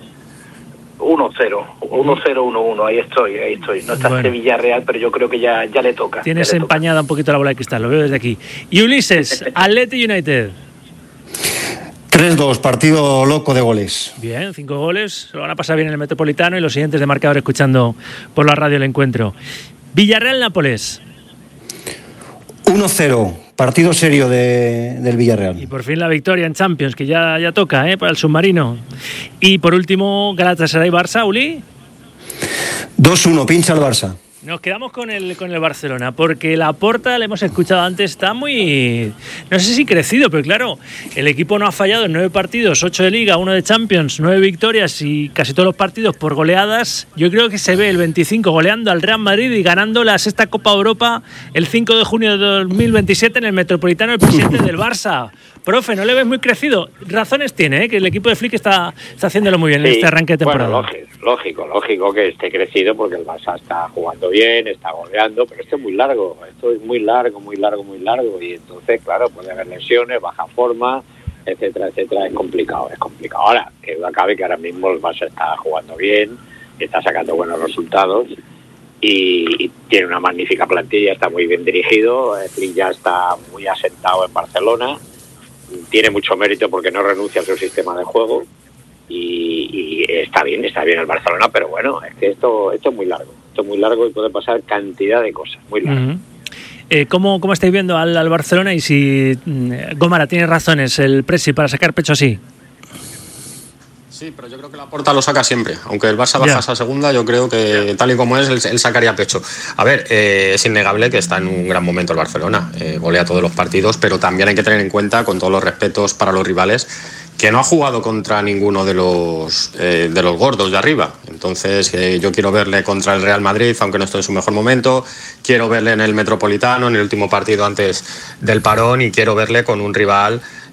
uno cero. uno cero uno uno. Ahí estoy, ahí estoy. No está
Bueno.
Sevilla Real, pero yo creo que ya, ya le toca.
Tienes
ya le toca.
empañada un poquito la bola de cristal, lo veo desde aquí. Y Ulises, Atleti United.
tres dos, partido loco de goles.
Bien, cinco goles. Se lo van a pasar bien en el Metropolitano y los siguientes de marcador escuchando por la radio el encuentro. Villarreal Nápoles.
uno cero, partido serio de, del Villarreal.
Y por fin la victoria en Champions, que ya, ya toca, ¿eh? Para el submarino. Y por último, Galatasaray Barça, Uli.
dos uno, pincha el Barça.
Nos quedamos con el, con el Barcelona, porque Laporta, le hemos escuchado antes, está muy, no sé si crecido, pero claro, el equipo no ha fallado en nueve partidos, ocho de Liga, uno de Champions, nueve victorias y casi todos los partidos por goleadas. Yo creo que se ve el veinticinco goleando al Real Madrid y ganando la sexta Copa Europa el cinco de junio de dos mil veintisiete en el Metropolitano, el presidente del Barça. Profe, ¿no le ves muy crecido? Razones tiene, ¿eh? Que el equipo de Flick está, está haciéndolo muy bien en
Sí,
este arranque de temporada.
Bueno, lógico, lógico, lógico que esté crecido porque el Barça está jugando bien, está goleando, pero esto es muy largo, esto es muy largo, muy largo, muy largo y entonces, claro, puede haber lesiones, baja forma, etcétera, etcétera, es complicado, es complicado. Ahora, que duda cabe que ahora mismo el Barça está jugando bien, está sacando buenos resultados y, y tiene una magnífica plantilla, está muy bien dirigido, Flick ya está muy asentado en Barcelona, tiene mucho mérito porque no renuncia a su sistema de juego y, y está bien, está bien el Barcelona, pero bueno, es que esto, esto es muy largo, esto es muy largo y puede pasar cantidad de cosas, muy largo.
Uh-huh. Eh, ¿cómo, ¿Cómo estáis viendo al, al Barcelona y si mm, Gómara tiene razones el Presi para sacar pecho así?
Sí, pero yo creo que Laporta lo saca siempre. Aunque el Barça baja
Ya.
esa segunda, yo creo que tal y como es, él, él sacaría pecho. A ver, eh, es innegable que está en un gran momento el Barcelona. Eh, golea todos los partidos, pero también hay que tener en cuenta, con todos los respetos para los rivales, que no ha jugado contra ninguno de los eh, de los gordos de arriba. Entonces, eh, yo quiero verle contra el Real Madrid, aunque no esté en su mejor momento. Quiero verle en el Metropolitano, en el último partido antes del parón, y quiero verle con un rival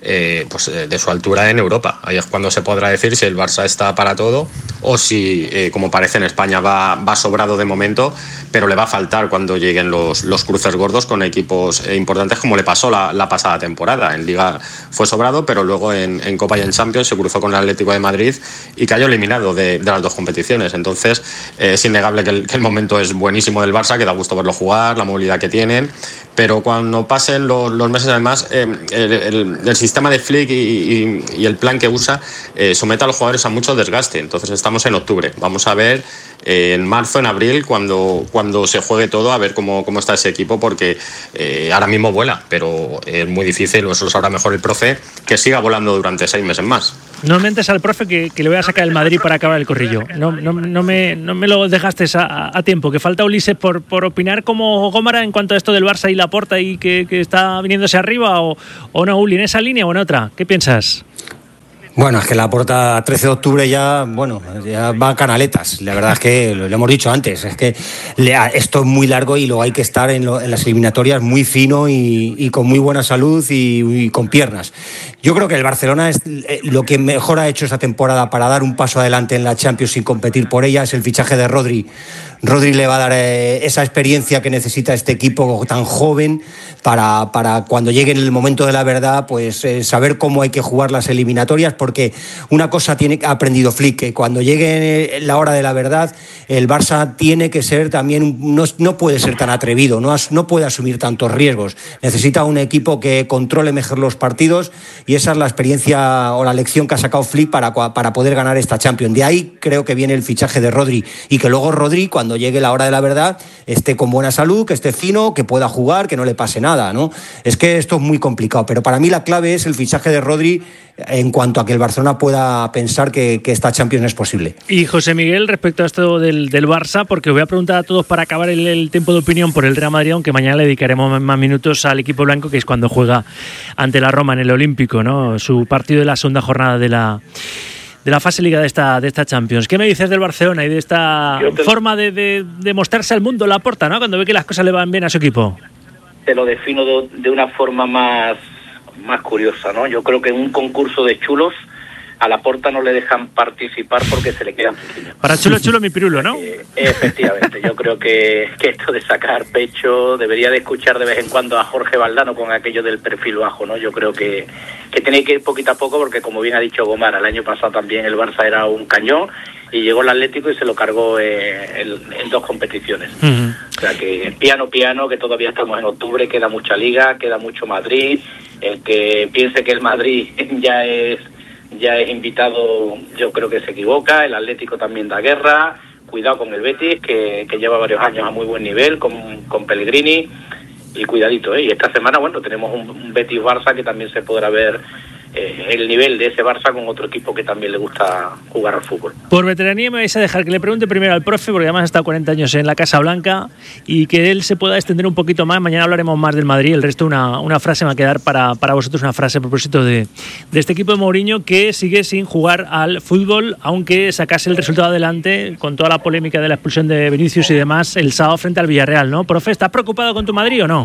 eh, pues eh, de su altura en Europa. Ahí es cuando se podrá decir si el Barça está para todo o si, eh, como parece en España, va, va sobrado de momento, pero le va a faltar cuando lleguen los, los cruces gordos con equipos eh, importantes, como le pasó la, la pasada temporada. En Liga fue sobrado, pero luego en, en Copa y en Champions se cruzó con el Atlético de Madrid y cayó eliminado de, de las dos competiciones. Entonces eh, es innegable que el, que el momento es buenísimo del Barça, que da gusto verlo jugar, la movilidad que tienen, pero cuando pasen los, los meses, además, eh, el, el, el sistema de Flick y, y, y el plan que usa eh, somete a los jugadores a mucho desgaste. Entonces estamos en octubre, vamos a ver eh, en marzo, en abril, cuando, cuando se juegue todo, a ver cómo, cómo está ese equipo, porque eh, ahora mismo vuela, pero es muy difícil, eso lo sabrá mejor el profe, que siga volando durante seis meses más.
No mentes al profe que, que le voy a sacar el Madrid para acabar el corrillo. No, no, no, me, no me lo dejaste a, a tiempo, que falta Ulises por, por opinar como Gómara en cuanto a esto del Barça y Laporta y que, que está viniéndose arriba, o, o no, Uli, en esa línea o en otra. ¿Qué piensas?
Bueno, es que Laporta trece de octubre ya, bueno, ya va a canaletas. La verdad es que lo, lo hemos dicho antes, es que le, esto es muy largo y luego hay que estar en, lo, en las eliminatorias muy fino y, y con muy buena salud y, y con piernas. Yo creo que el Barcelona es lo que mejor ha hecho esta temporada para dar un paso adelante en la Champions sin competir por ella, es el fichaje de Rodri. Rodri le va a dar eh, esa experiencia que necesita este equipo tan joven para, para cuando llegue el momento de la verdad, pues eh, saber cómo hay que jugar las eliminatorias, porque una cosa tiene ha aprendido Flick, que cuando llegue la hora de la verdad, el Barça tiene que ser también, no, no puede ser tan atrevido, no, no puede asumir tantos riesgos. Necesita un equipo que controle mejor los partidos y esa es la experiencia o la lección que ha sacado Flick para, para poder ganar esta Champions. De ahí creo que viene el fichaje de Rodri y que luego Rodri, cuando llegue la hora de la verdad, esté con buena salud, que esté fino, que pueda jugar, que no le pase nada, ¿no? Es que esto es muy complicado, pero para mí la clave es el fichaje de Rodri en cuanto a que el Barcelona pueda pensar que, que esta Champions es posible.
Y José Miguel, respecto a esto del, del Barça, porque os voy a preguntar a todos para acabar el, el tiempo de opinión por el Real Madrid, aunque mañana le dedicaremos más minutos al equipo blanco, que es cuando juega ante la Roma en el Olímpico, ¿no? Su partido de la segunda jornada de la de la fase liga de esta de esta Champions. ¿Qué me dices del Barcelona y de esta te... forma de, de, de mostrarse al mundo Laporta, ¿no? Cuando ve que las cosas le van bien a su equipo.
Te lo defino de, de una forma más, más curiosa, ¿no? Yo creo que en un concurso de chulos a Laporta no le dejan participar porque se le quedan pequeños.
Para chulo chulo mi pirulo, ¿no?
Eh, efectivamente, yo creo que, que esto de sacar pecho debería de escuchar de vez en cuando a Jorge Valdano con aquello del perfil bajo, ¿no? Yo creo que, que tiene que ir poquito a poco porque, como bien ha dicho Gomara, el año pasado también el Barça era un cañón y llegó el Atlético y se lo cargó eh, en, en dos competiciones. Uh-huh. O sea que piano piano, que todavía estamos en octubre, queda mucha liga, queda mucho Madrid. El que piense que el Madrid ya es ya es invitado, yo creo que se equivoca. El Atlético también da guerra. Cuidado con el Betis, que, que lleva varios años a muy buen nivel, con, con Pellegrini, y cuidadito, ¿eh? Y esta semana, bueno, tenemos un, un Betis-Barça que también se podrá ver eh, el nivel de ese Barça con otro equipo que también le gusta jugar al fútbol.
Por veteranía me vais a dejar que le pregunte primero al profe, porque además ha estado cuarenta años en la Casa Blanca, y que él se pueda extender un poquito más. Mañana hablaremos más del Madrid, el resto una, una frase me va a quedar para, para vosotros, una frase a propósito de, de este equipo de Mourinho, que sigue sin jugar al fútbol, aunque sacase el resultado adelante con toda la polémica de la expulsión de Vinicius y demás el sábado frente al Villarreal, ¿no? Profe, ¿estás preocupado con tu Madrid o no?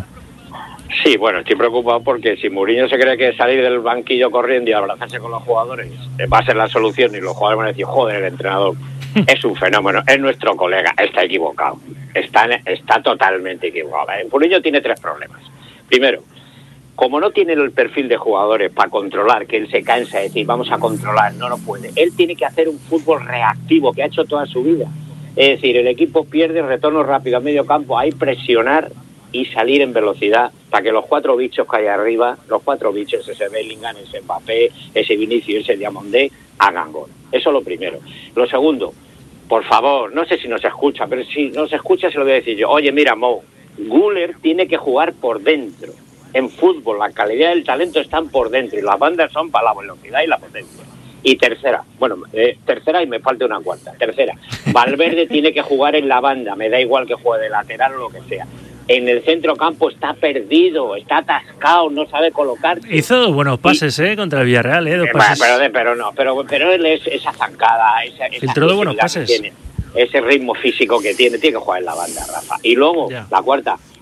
Sí, bueno, estoy preocupado porque si Mourinho se cree que salir del banquillo corriendo y abrazarse con los jugadores va a ser la solución, y los jugadores van a decir, joder, el entrenador es un fenómeno, es nuestro colega, está equivocado, está, está totalmente equivocado. Mourinho tiene tres problemas. Primero, como no tiene el perfil de jugadores para controlar, que él se cansa de decir, vamos a controlar, no lo puede. Él tiene que hacer un fútbol reactivo, que ha hecho toda su vida. Es decir, el equipo pierde, retorno rápido a medio campo, hay presionar y salir en velocidad para que los cuatro bichos que hay arriba, los cuatro bichos, ese Bellingham, ese Mbappé, ese Vinicius, ese Diamondé, hagan gol. Eso es lo primero. Lo segundo, por favor, no sé si nos escucha, pero si nos escucha se lo voy a decir yo. Oye, mira, Mo, Güler tiene que jugar por dentro. En fútbol, la calidad y el talento están por dentro y las bandas son para la velocidad y la potencia. Y tercera, bueno, eh, tercera y me falta una cuarta. Tercera, Valverde tiene que jugar en la banda, me da igual que juegue de lateral o lo que sea. En el centro campo está perdido, está atascado, no sabe colocarse.
Hizo dos buenos pases, y, ¿eh? Contra el Villarreal, ¿eh? Dos
eh,
pases.
Pero, pero no, pero, pero él es esa zancada, esa, esa
filtró dos buenos pases.
Tiene, ese ritmo físico que tiene, tiene que jugar en la banda, Rafa. Y luego, ya. La cuarta,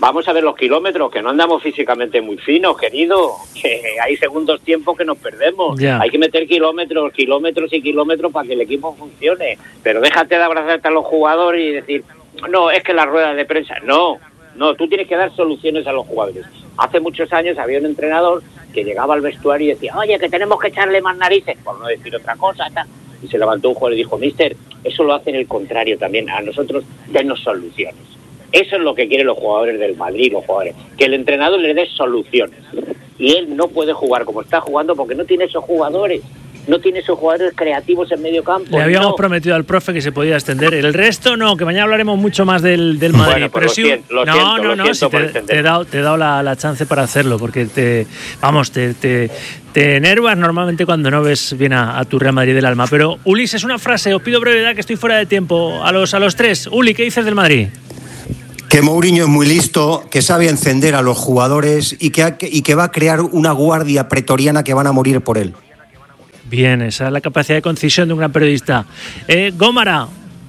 vamos a ver los kilómetros, que no andamos físicamente muy finos, querido, que hay segundos tiempos que nos perdemos.
Ya.
Hay que meter kilómetros, kilómetros y kilómetros para que el equipo funcione. Pero déjate de abrazarte a los jugadores y decir, no, es que la rueda de prensa, no, no, tú tienes que dar soluciones a los jugadores. Hace muchos años había un entrenador que llegaba al vestuario y decía, oye, que tenemos que echarle más narices, por no decir otra cosa, tal. Y se levantó un jugador y dijo, mister, eso lo hacen el contrario también, a nosotros denos soluciones. Eso es lo que quieren los jugadores del Madrid, los jugadores, que el entrenador le dé soluciones. Y él no puede jugar como está jugando porque no tiene esos jugadores, no tiene esos jugadores creativos en medio campo.
Le habíamos
no.
prometido al profe que se podía extender. El resto no, que mañana hablaremos mucho más del, del Madrid.
Bueno, pues
pero
lo
sí,
siento, lo
no,
siento,
no,
lo
no,
siento
si
por
te,
extender.
te he dado, te he dado la, la chance para hacerlo, porque te, vamos, te, te, te enervas normalmente cuando no ves bien a, a tu Real Madrid del alma. Pero Ulises, una frase, os pido brevedad que estoy fuera de tiempo. A los, a los tres. Uli, ¿qué dices del Madrid?
Que Mourinho es muy listo, que sabe encender a los jugadores y que, ha, y que va a crear una guardia pretoriana que van a morir por él.
Bien, esa es la capacidad de concisión de un gran periodista. Eh, Gómara.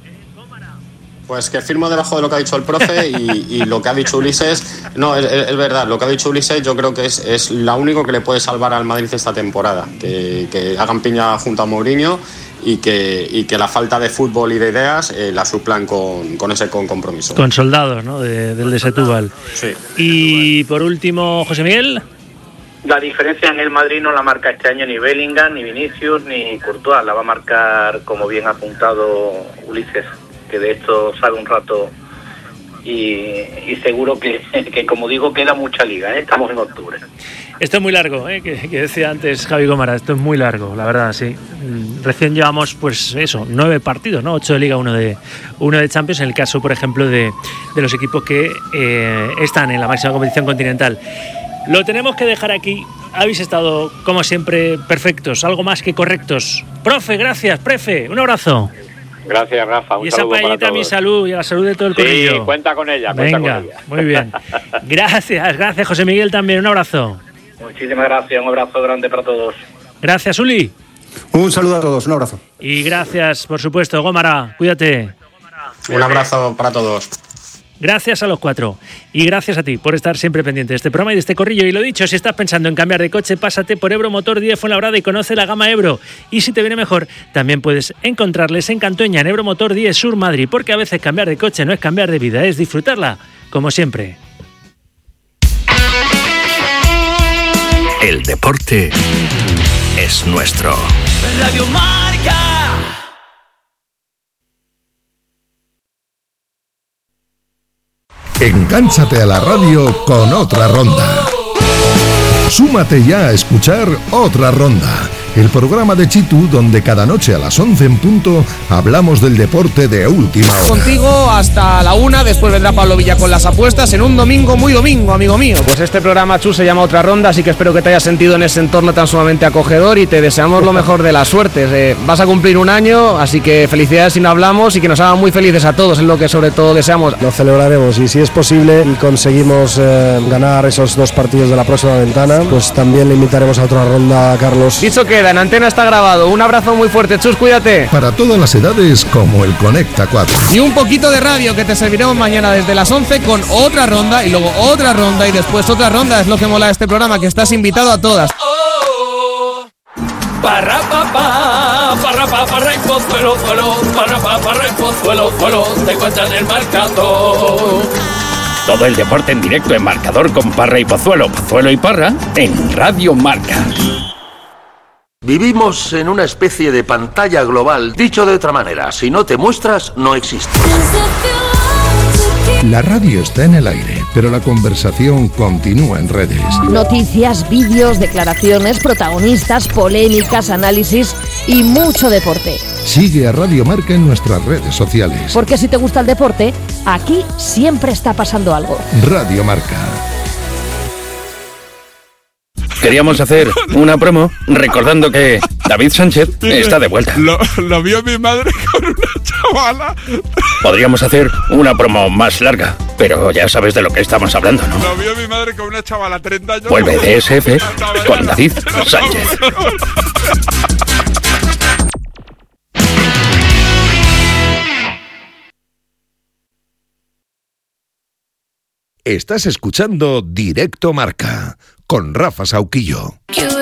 Pues que firmo debajo de lo que ha dicho el profe y, y lo que ha dicho Ulises. No, es, es verdad, lo que ha dicho Ulises yo creo que es, es lo único que le puede salvar al Madrid esta temporada. Que, que hagan piña junto a Mourinho y que, y que la falta de fútbol y de ideas eh, la suplan con, con ese con compromiso.
Con soldados, ¿no? De, del de Setúbal.
Sí.
Y por último, José Miguel.
La diferencia en el Madrid no la marca este año ni Bellingham, ni Vinicius, ni Courtois. La va a marcar, como bien ha apuntado Ulises, que de esto sabe un rato. Y, y seguro que, que, como digo, queda mucha liga, ¿eh? Estamos en octubre.
Esto es muy largo, ¿eh? que, que decía antes Javi Gómara, esto es muy largo, la verdad, sí. Recién llevamos, pues eso, nueve partidos, ¿no? Ocho de Liga, uno de uno de Champions, en el caso, por ejemplo, de, de los equipos que eh, están en la máxima competición continental. Lo tenemos que dejar aquí. Habéis estado, como siempre, perfectos, algo más que correctos. Profe, gracias, prefe, un abrazo.
Gracias, Rafa. Un
y esa
saludo para
paellita a mi
todos.
salud y a la salud de todo el
Sí,
corrillo.
cuenta con ella, cuenta
Venga,
con ella.
muy bien. Gracias, gracias, José Miguel, también. Un abrazo.
Muchísimas gracias, un abrazo grande para todos.
Gracias, Uli.
Un saludo a todos, un abrazo.
Y gracias, por supuesto, Gómara, cuídate.
Un abrazo para todos.
Gracias a los cuatro y gracias a ti por estar siempre pendiente de este programa y de este corrillo. Y lo dicho, si estás pensando en cambiar de coche, pásate por Ebro Motor diez Fuenlabrada y conoce la gama Ebro. Y si te viene mejor, también puedes encontrarles en Cantoña, en Ebro Motor diez Sur Madrid, porque a veces cambiar de coche no es cambiar de vida, es disfrutarla, como siempre.
El deporte es nuestro.
Radio Marca.
Engánchate a la radio con Otra Ronda. Súmate ya a escuchar Otra Ronda, el programa de Chitu donde cada noche a las once en punto hablamos del deporte de última hora.
Contigo hasta la una, después vendrá Pablo Villa con las apuestas en un domingo muy domingo, amigo mío. Pues este programa, Chu, se llama Otra Ronda, así que espero que te hayas sentido en ese entorno tan sumamente acogedor y te deseamos lo mejor de las suertes. Eh, vas a cumplir un año, así que felicidades si no hablamos y que nos hagan muy felices a todos, es lo que sobre todo deseamos.
Lo celebraremos y si es posible y conseguimos eh, ganar esos dos partidos de la próxima ventana, pues también le invitaremos a Otra Ronda a Carlos.
Dicho queda, en antena está grabado. Un abrazo muy fuerte, Chus, cuídate.
Para todas las edades, como el Conecta cuatro.
Y un poquito de radio que te serviremos mañana desde las once con Otra Ronda y luego otra ronda y después otra ronda. Es lo que mola de este programa, que estás invitado a todas.
Parra papá, parra papá, Pozuelo, suelo, parra papá, Pozuelo, suelo, te cuentan el marcador.
Todo el deporte en directo en Marcador con Parra y Pozuelo, Pozuelo y Parra en Radio Marca.
Vivimos en una especie de pantalla global. Dicho de otra manera, si no te muestras, no existes.
La radio está en el aire, pero la conversación continúa en redes.
Noticias, vídeos, declaraciones, protagonistas, polémicas, análisis y mucho deporte.
Sigue a Radio Marca en nuestras redes sociales.
Porque si te gusta el deporte, aquí siempre está pasando algo.
Radio Marca.
Queríamos hacer una promo recordando que David Sánchez está de vuelta.
Lo, lo vio mi madre con una chavala.
Podríamos hacer una promo más larga, pero ya sabes de lo que estamos hablando, ¿no?
Lo vio mi madre con una chavala, treinta años.
Vuelve D S F con David Sánchez.
Estás escuchando Directo Marca con Rafa Sauquillo.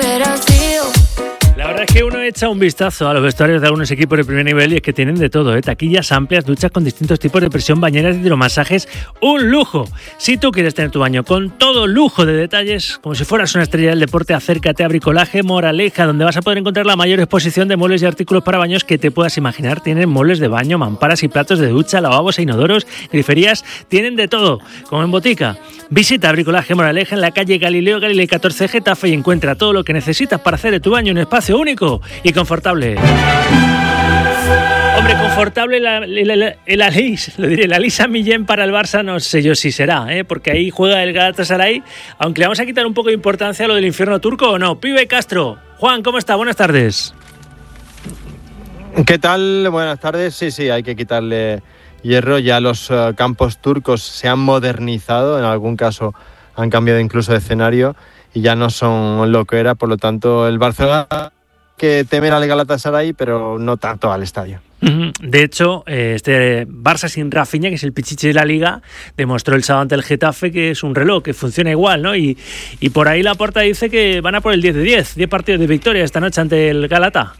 La verdad es que uno echa un vistazo a los vestuarios de algunos equipos de primer nivel y es que tienen de todo, ¿eh? Taquillas amplias, duchas con distintos tipos de presión, bañeras, hidromasajes, un lujo. Si tú quieres tener tu baño con todo lujo de detalles, como si fueras una estrella del deporte, acércate a Bricolaje Moraleja, donde vas a poder encontrar la mayor exposición de muebles y artículos para baños que te puedas imaginar. Tienen muebles de baño, mamparas y platos de ducha, lavabos e inodoros, griferías, tienen de todo, como en botica. Visita Bricolaje Moraleja en la calle Galileo Galilei catorce Getafe y encuentra todo lo que necesitas para hacer de tu baño un espacio único y confortable. Hombre, confortable la, la, la, la, lo diré, la Lisa Millén para el Barça no sé yo si será, ¿eh? Porque ahí juega el Galatasaray, aunque le vamos a quitar un poco de importancia a lo del infierno turco o no. Pibe Castro, Juan, ¿cómo está? Buenas tardes.
¿Qué tal? Buenas tardes. Sí, sí, hay que quitarle hierro. Ya los uh, campos turcos se han modernizado, en algún caso han cambiado incluso de escenario y ya no son lo que era, por lo tanto el Barcelona que temer al Galatasaray, pero no tanto al estadio.
De hecho, este Barça sin Rafinha, que es el pichichi de la Liga, demostró el sábado ante el Getafe que es un reloj, que funciona igual, ¿no? Y, y por ahí Laporta dice que van a por el diez de diez, diez partidos de victoria esta noche ante el Galata.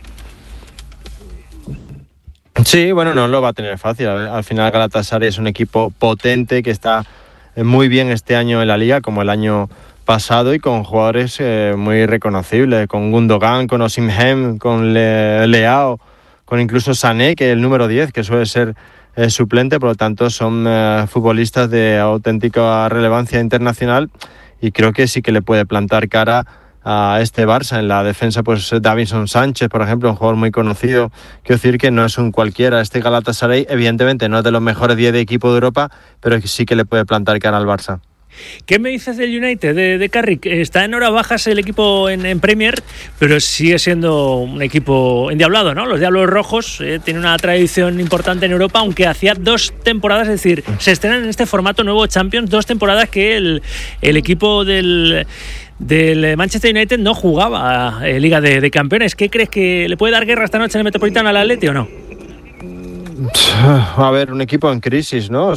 Sí, bueno, no lo va a tener fácil. Al final Galatasaray es un equipo potente que está muy bien este año en la Liga, como el año pasado, y con jugadores eh, muy reconocibles, con Gundogan, con Osimhen, con Le- Leao, con incluso Sané, que es el número diez, que suele ser eh, suplente, por lo tanto son eh, futbolistas de auténtica relevancia internacional y creo que sí que le puede plantar cara a este Barça. En la defensa, pues Davinson Sánchez, por ejemplo, un jugador muy conocido. Quiero decir que no es un cualquiera. Este Galatasaray, evidentemente, no es de los mejores diez de equipo de Europa, pero sí que le puede plantar cara al Barça.
¿Qué me dices del United, de, de Carrick? Está en horas bajas el equipo en, en Premier, pero sigue siendo un equipo endiablado, ¿no? Los Diablos Rojos eh, tienen una tradición importante en Europa, aunque hacía dos temporadas, es decir, se estrenan en este formato nuevo Champions, dos temporadas que el, el equipo del... del Manchester United no jugaba eh, Liga de, de Campeones. ¿Qué crees que le puede dar guerra esta noche en el Metropolitano al Atleti o no?
A ver, un equipo en crisis, ¿no?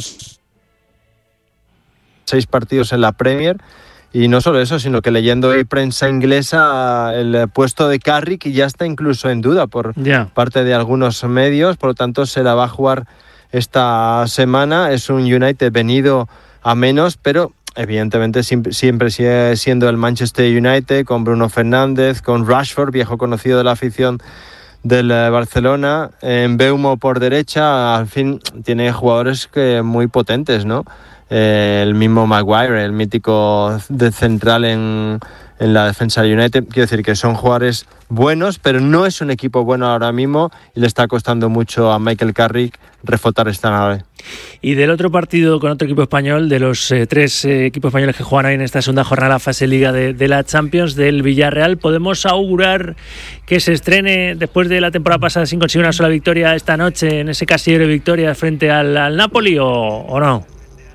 Seis partidos en la Premier y no solo eso, sino que leyendo hoy prensa inglesa, el puesto de Carrick ya está incluso en duda por yeah. parte de algunos medios, por lo tanto se la va a jugar esta semana. Es un United venido a menos, pero evidentemente siempre sigue siendo el Manchester United, con Bruno Fernández, con Rashford, viejo conocido de la afición del Barcelona, en Mbeumo por derecha. Al fin tiene jugadores que muy potentes, ¿no? Eh, el mismo Maguire, el mítico de central en, en la defensa del United. Quiero decir que son jugadores buenos, pero no es un equipo bueno ahora mismo y le está costando mucho a Michael Carrick refutar esta nave.
Y del otro partido con otro equipo español, de los eh, tres eh, equipos españoles que juegan ahí en esta segunda jornada de la fase Liga de, de la Champions, del Villarreal, ¿podemos augurar que se estrene después de la temporada pasada sin conseguir una sola victoria esta noche en ese casillero de victorias frente al, al Napoli o, o no?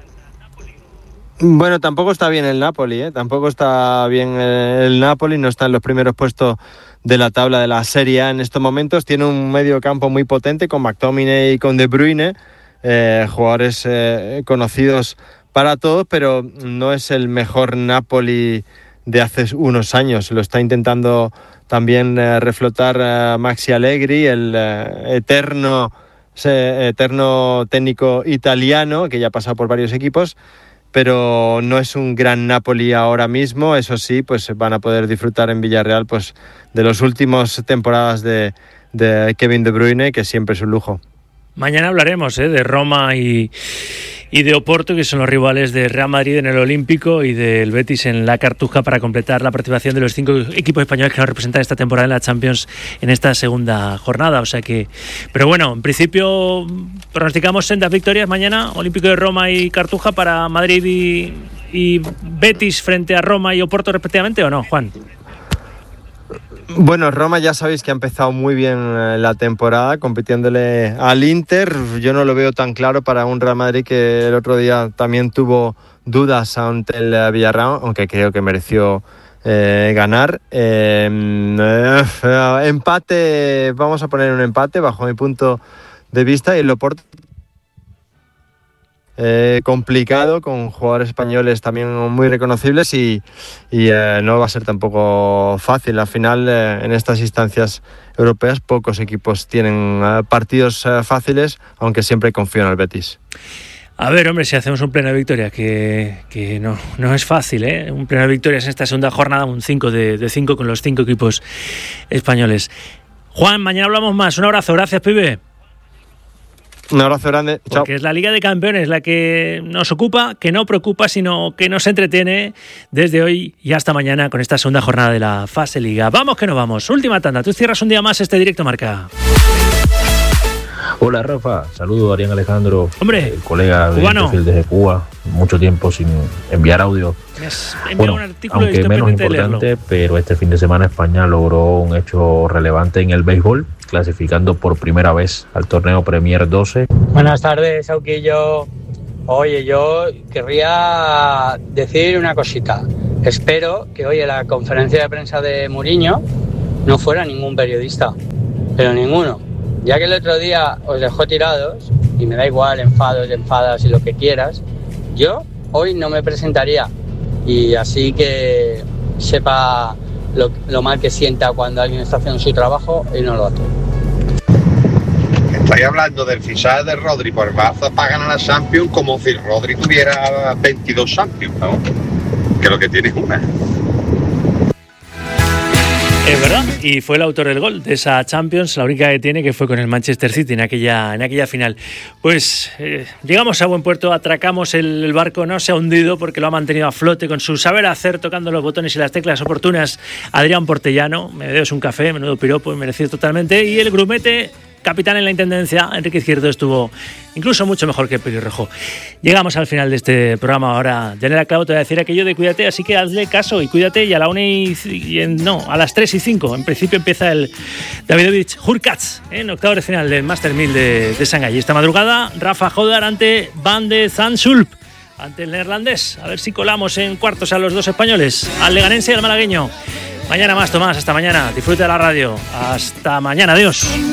Bueno, tampoco está bien el Napoli, ¿eh? Tampoco está bien el Napoli, no está en los primeros puestos de la tabla de la Serie A en estos momentos. Tiene un medio campo muy potente con McTominay y con De Bruyne, eh, jugadores eh, conocidos para todos, pero no es el mejor Napoli de hace unos años. Lo está intentando también eh, reflotar eh, Maxi Allegri, el eh, eterno, eh, eterno técnico italiano que ya ha pasado por varios equipos, pero no es un gran Napoli ahora mismo. Eso sí, pues van a poder disfrutar en Villarreal pues de las últimas temporadas de, de Kevin De Bruyne, que siempre es un lujo.
Mañana hablaremos ¿eh? de Roma y, y de Oporto, que son los rivales de Real Madrid en el Olímpico y del Betis en la Cartuja, para completar la participación de los cinco equipos españoles que nos representan esta temporada en la Champions en esta segunda jornada. O sea que, pero bueno, en principio pronosticamos sendas victorias mañana, Olímpico de Roma y Cartuja, para Madrid y, y Betis frente a Roma y Oporto respectivamente, ¿o no, Juan?
Bueno, Roma ya sabéis que ha empezado muy bien la temporada compitiéndole al Inter. Yo no lo veo tan claro para un Real Madrid que el otro día también tuvo dudas ante el Villarreal, aunque creo que mereció eh, ganar. Eh, eh, empate, vamos a poner un empate bajo mi punto de vista, y el Oporto eh, complicado, con jugadores españoles también muy reconocibles y, y eh, no va a ser tampoco fácil. Al final, eh, en estas instancias europeas, pocos equipos tienen eh, partidos eh, fáciles, aunque siempre confío en el Betis.
A ver, hombre, si hacemos un pleno victoria, que, que no, no es fácil, ¿eh? Un pleno victoria en esta segunda jornada, un cinco de cinco con los cinco equipos españoles. Juan, mañana hablamos más. Un abrazo, gracias, pibe.
Un abrazo grande, chao.
Porque es la Liga de Campeones la que nos ocupa, que no preocupa, sino que nos entretiene desde hoy y hasta mañana con esta segunda jornada de la fase Liga. Vamos que no vamos. Última tanda. Tú cierras un día más este Directo Marca.
Hola Rafa, saludo a Arián Alejandro,
hombre,
el colega desde Cuba, mucho tiempo sin enviar audio. Bueno, un aunque menos importante, pero este fin de semana España logró un hecho relevante en el béisbol, clasificando por primera vez al torneo Premier doce.
Buenas tardes, Sauquillo. Oye, yo querría decir una cosita. Espero que hoy en la conferencia de prensa de Mourinho no fuera ningún periodista, pero ninguno. Ya que el otro día os dejó tirados, y me da igual, enfados, enfadas y lo que quieras, yo hoy no me presentaría. Y así que sepa lo, lo mal que sienta cuando alguien está haciendo su trabajo y no lo hace.
Estoy hablando del fichaje de Rodri por Barça para ganar la Champions como si Rodri tuviera veintidós Champions, ¿no? Que lo que tiene es una.
Es verdad, y fue el autor del gol de esa Champions, la única que tiene, que fue con el Manchester City en aquella, en aquella final. Pues eh, llegamos a buen puerto, atracamos el, el barco, no se ha hundido porque lo ha mantenido a flote con su saber hacer, tocando los botones y las teclas oportunas. Adrián Portellano, me debes un café, menudo piropo, merecido totalmente, y el grumete, capitán en la intendencia, Enrique Izquierdo, estuvo incluso mucho mejor que el pelirrojo. Llegamos al final de este programa. Ahora, Yanela Clavo te va a decir aquello de cuídate, así que hazle caso y cuídate. Y a la una y, y en, no, a las tres y cinco, en principio empieza el Davidovich Hurkacz en octavos de final del Master mil de, de Shanghái. Esta madrugada, Rafa Hodar ante Van de Zandschulp, ante el neerlandés. A ver si colamos en cuartos a los dos españoles, al leganense y al malagueño. Mañana más, Tomás. Hasta mañana. Disfruta de la radio. Hasta mañana. Adiós.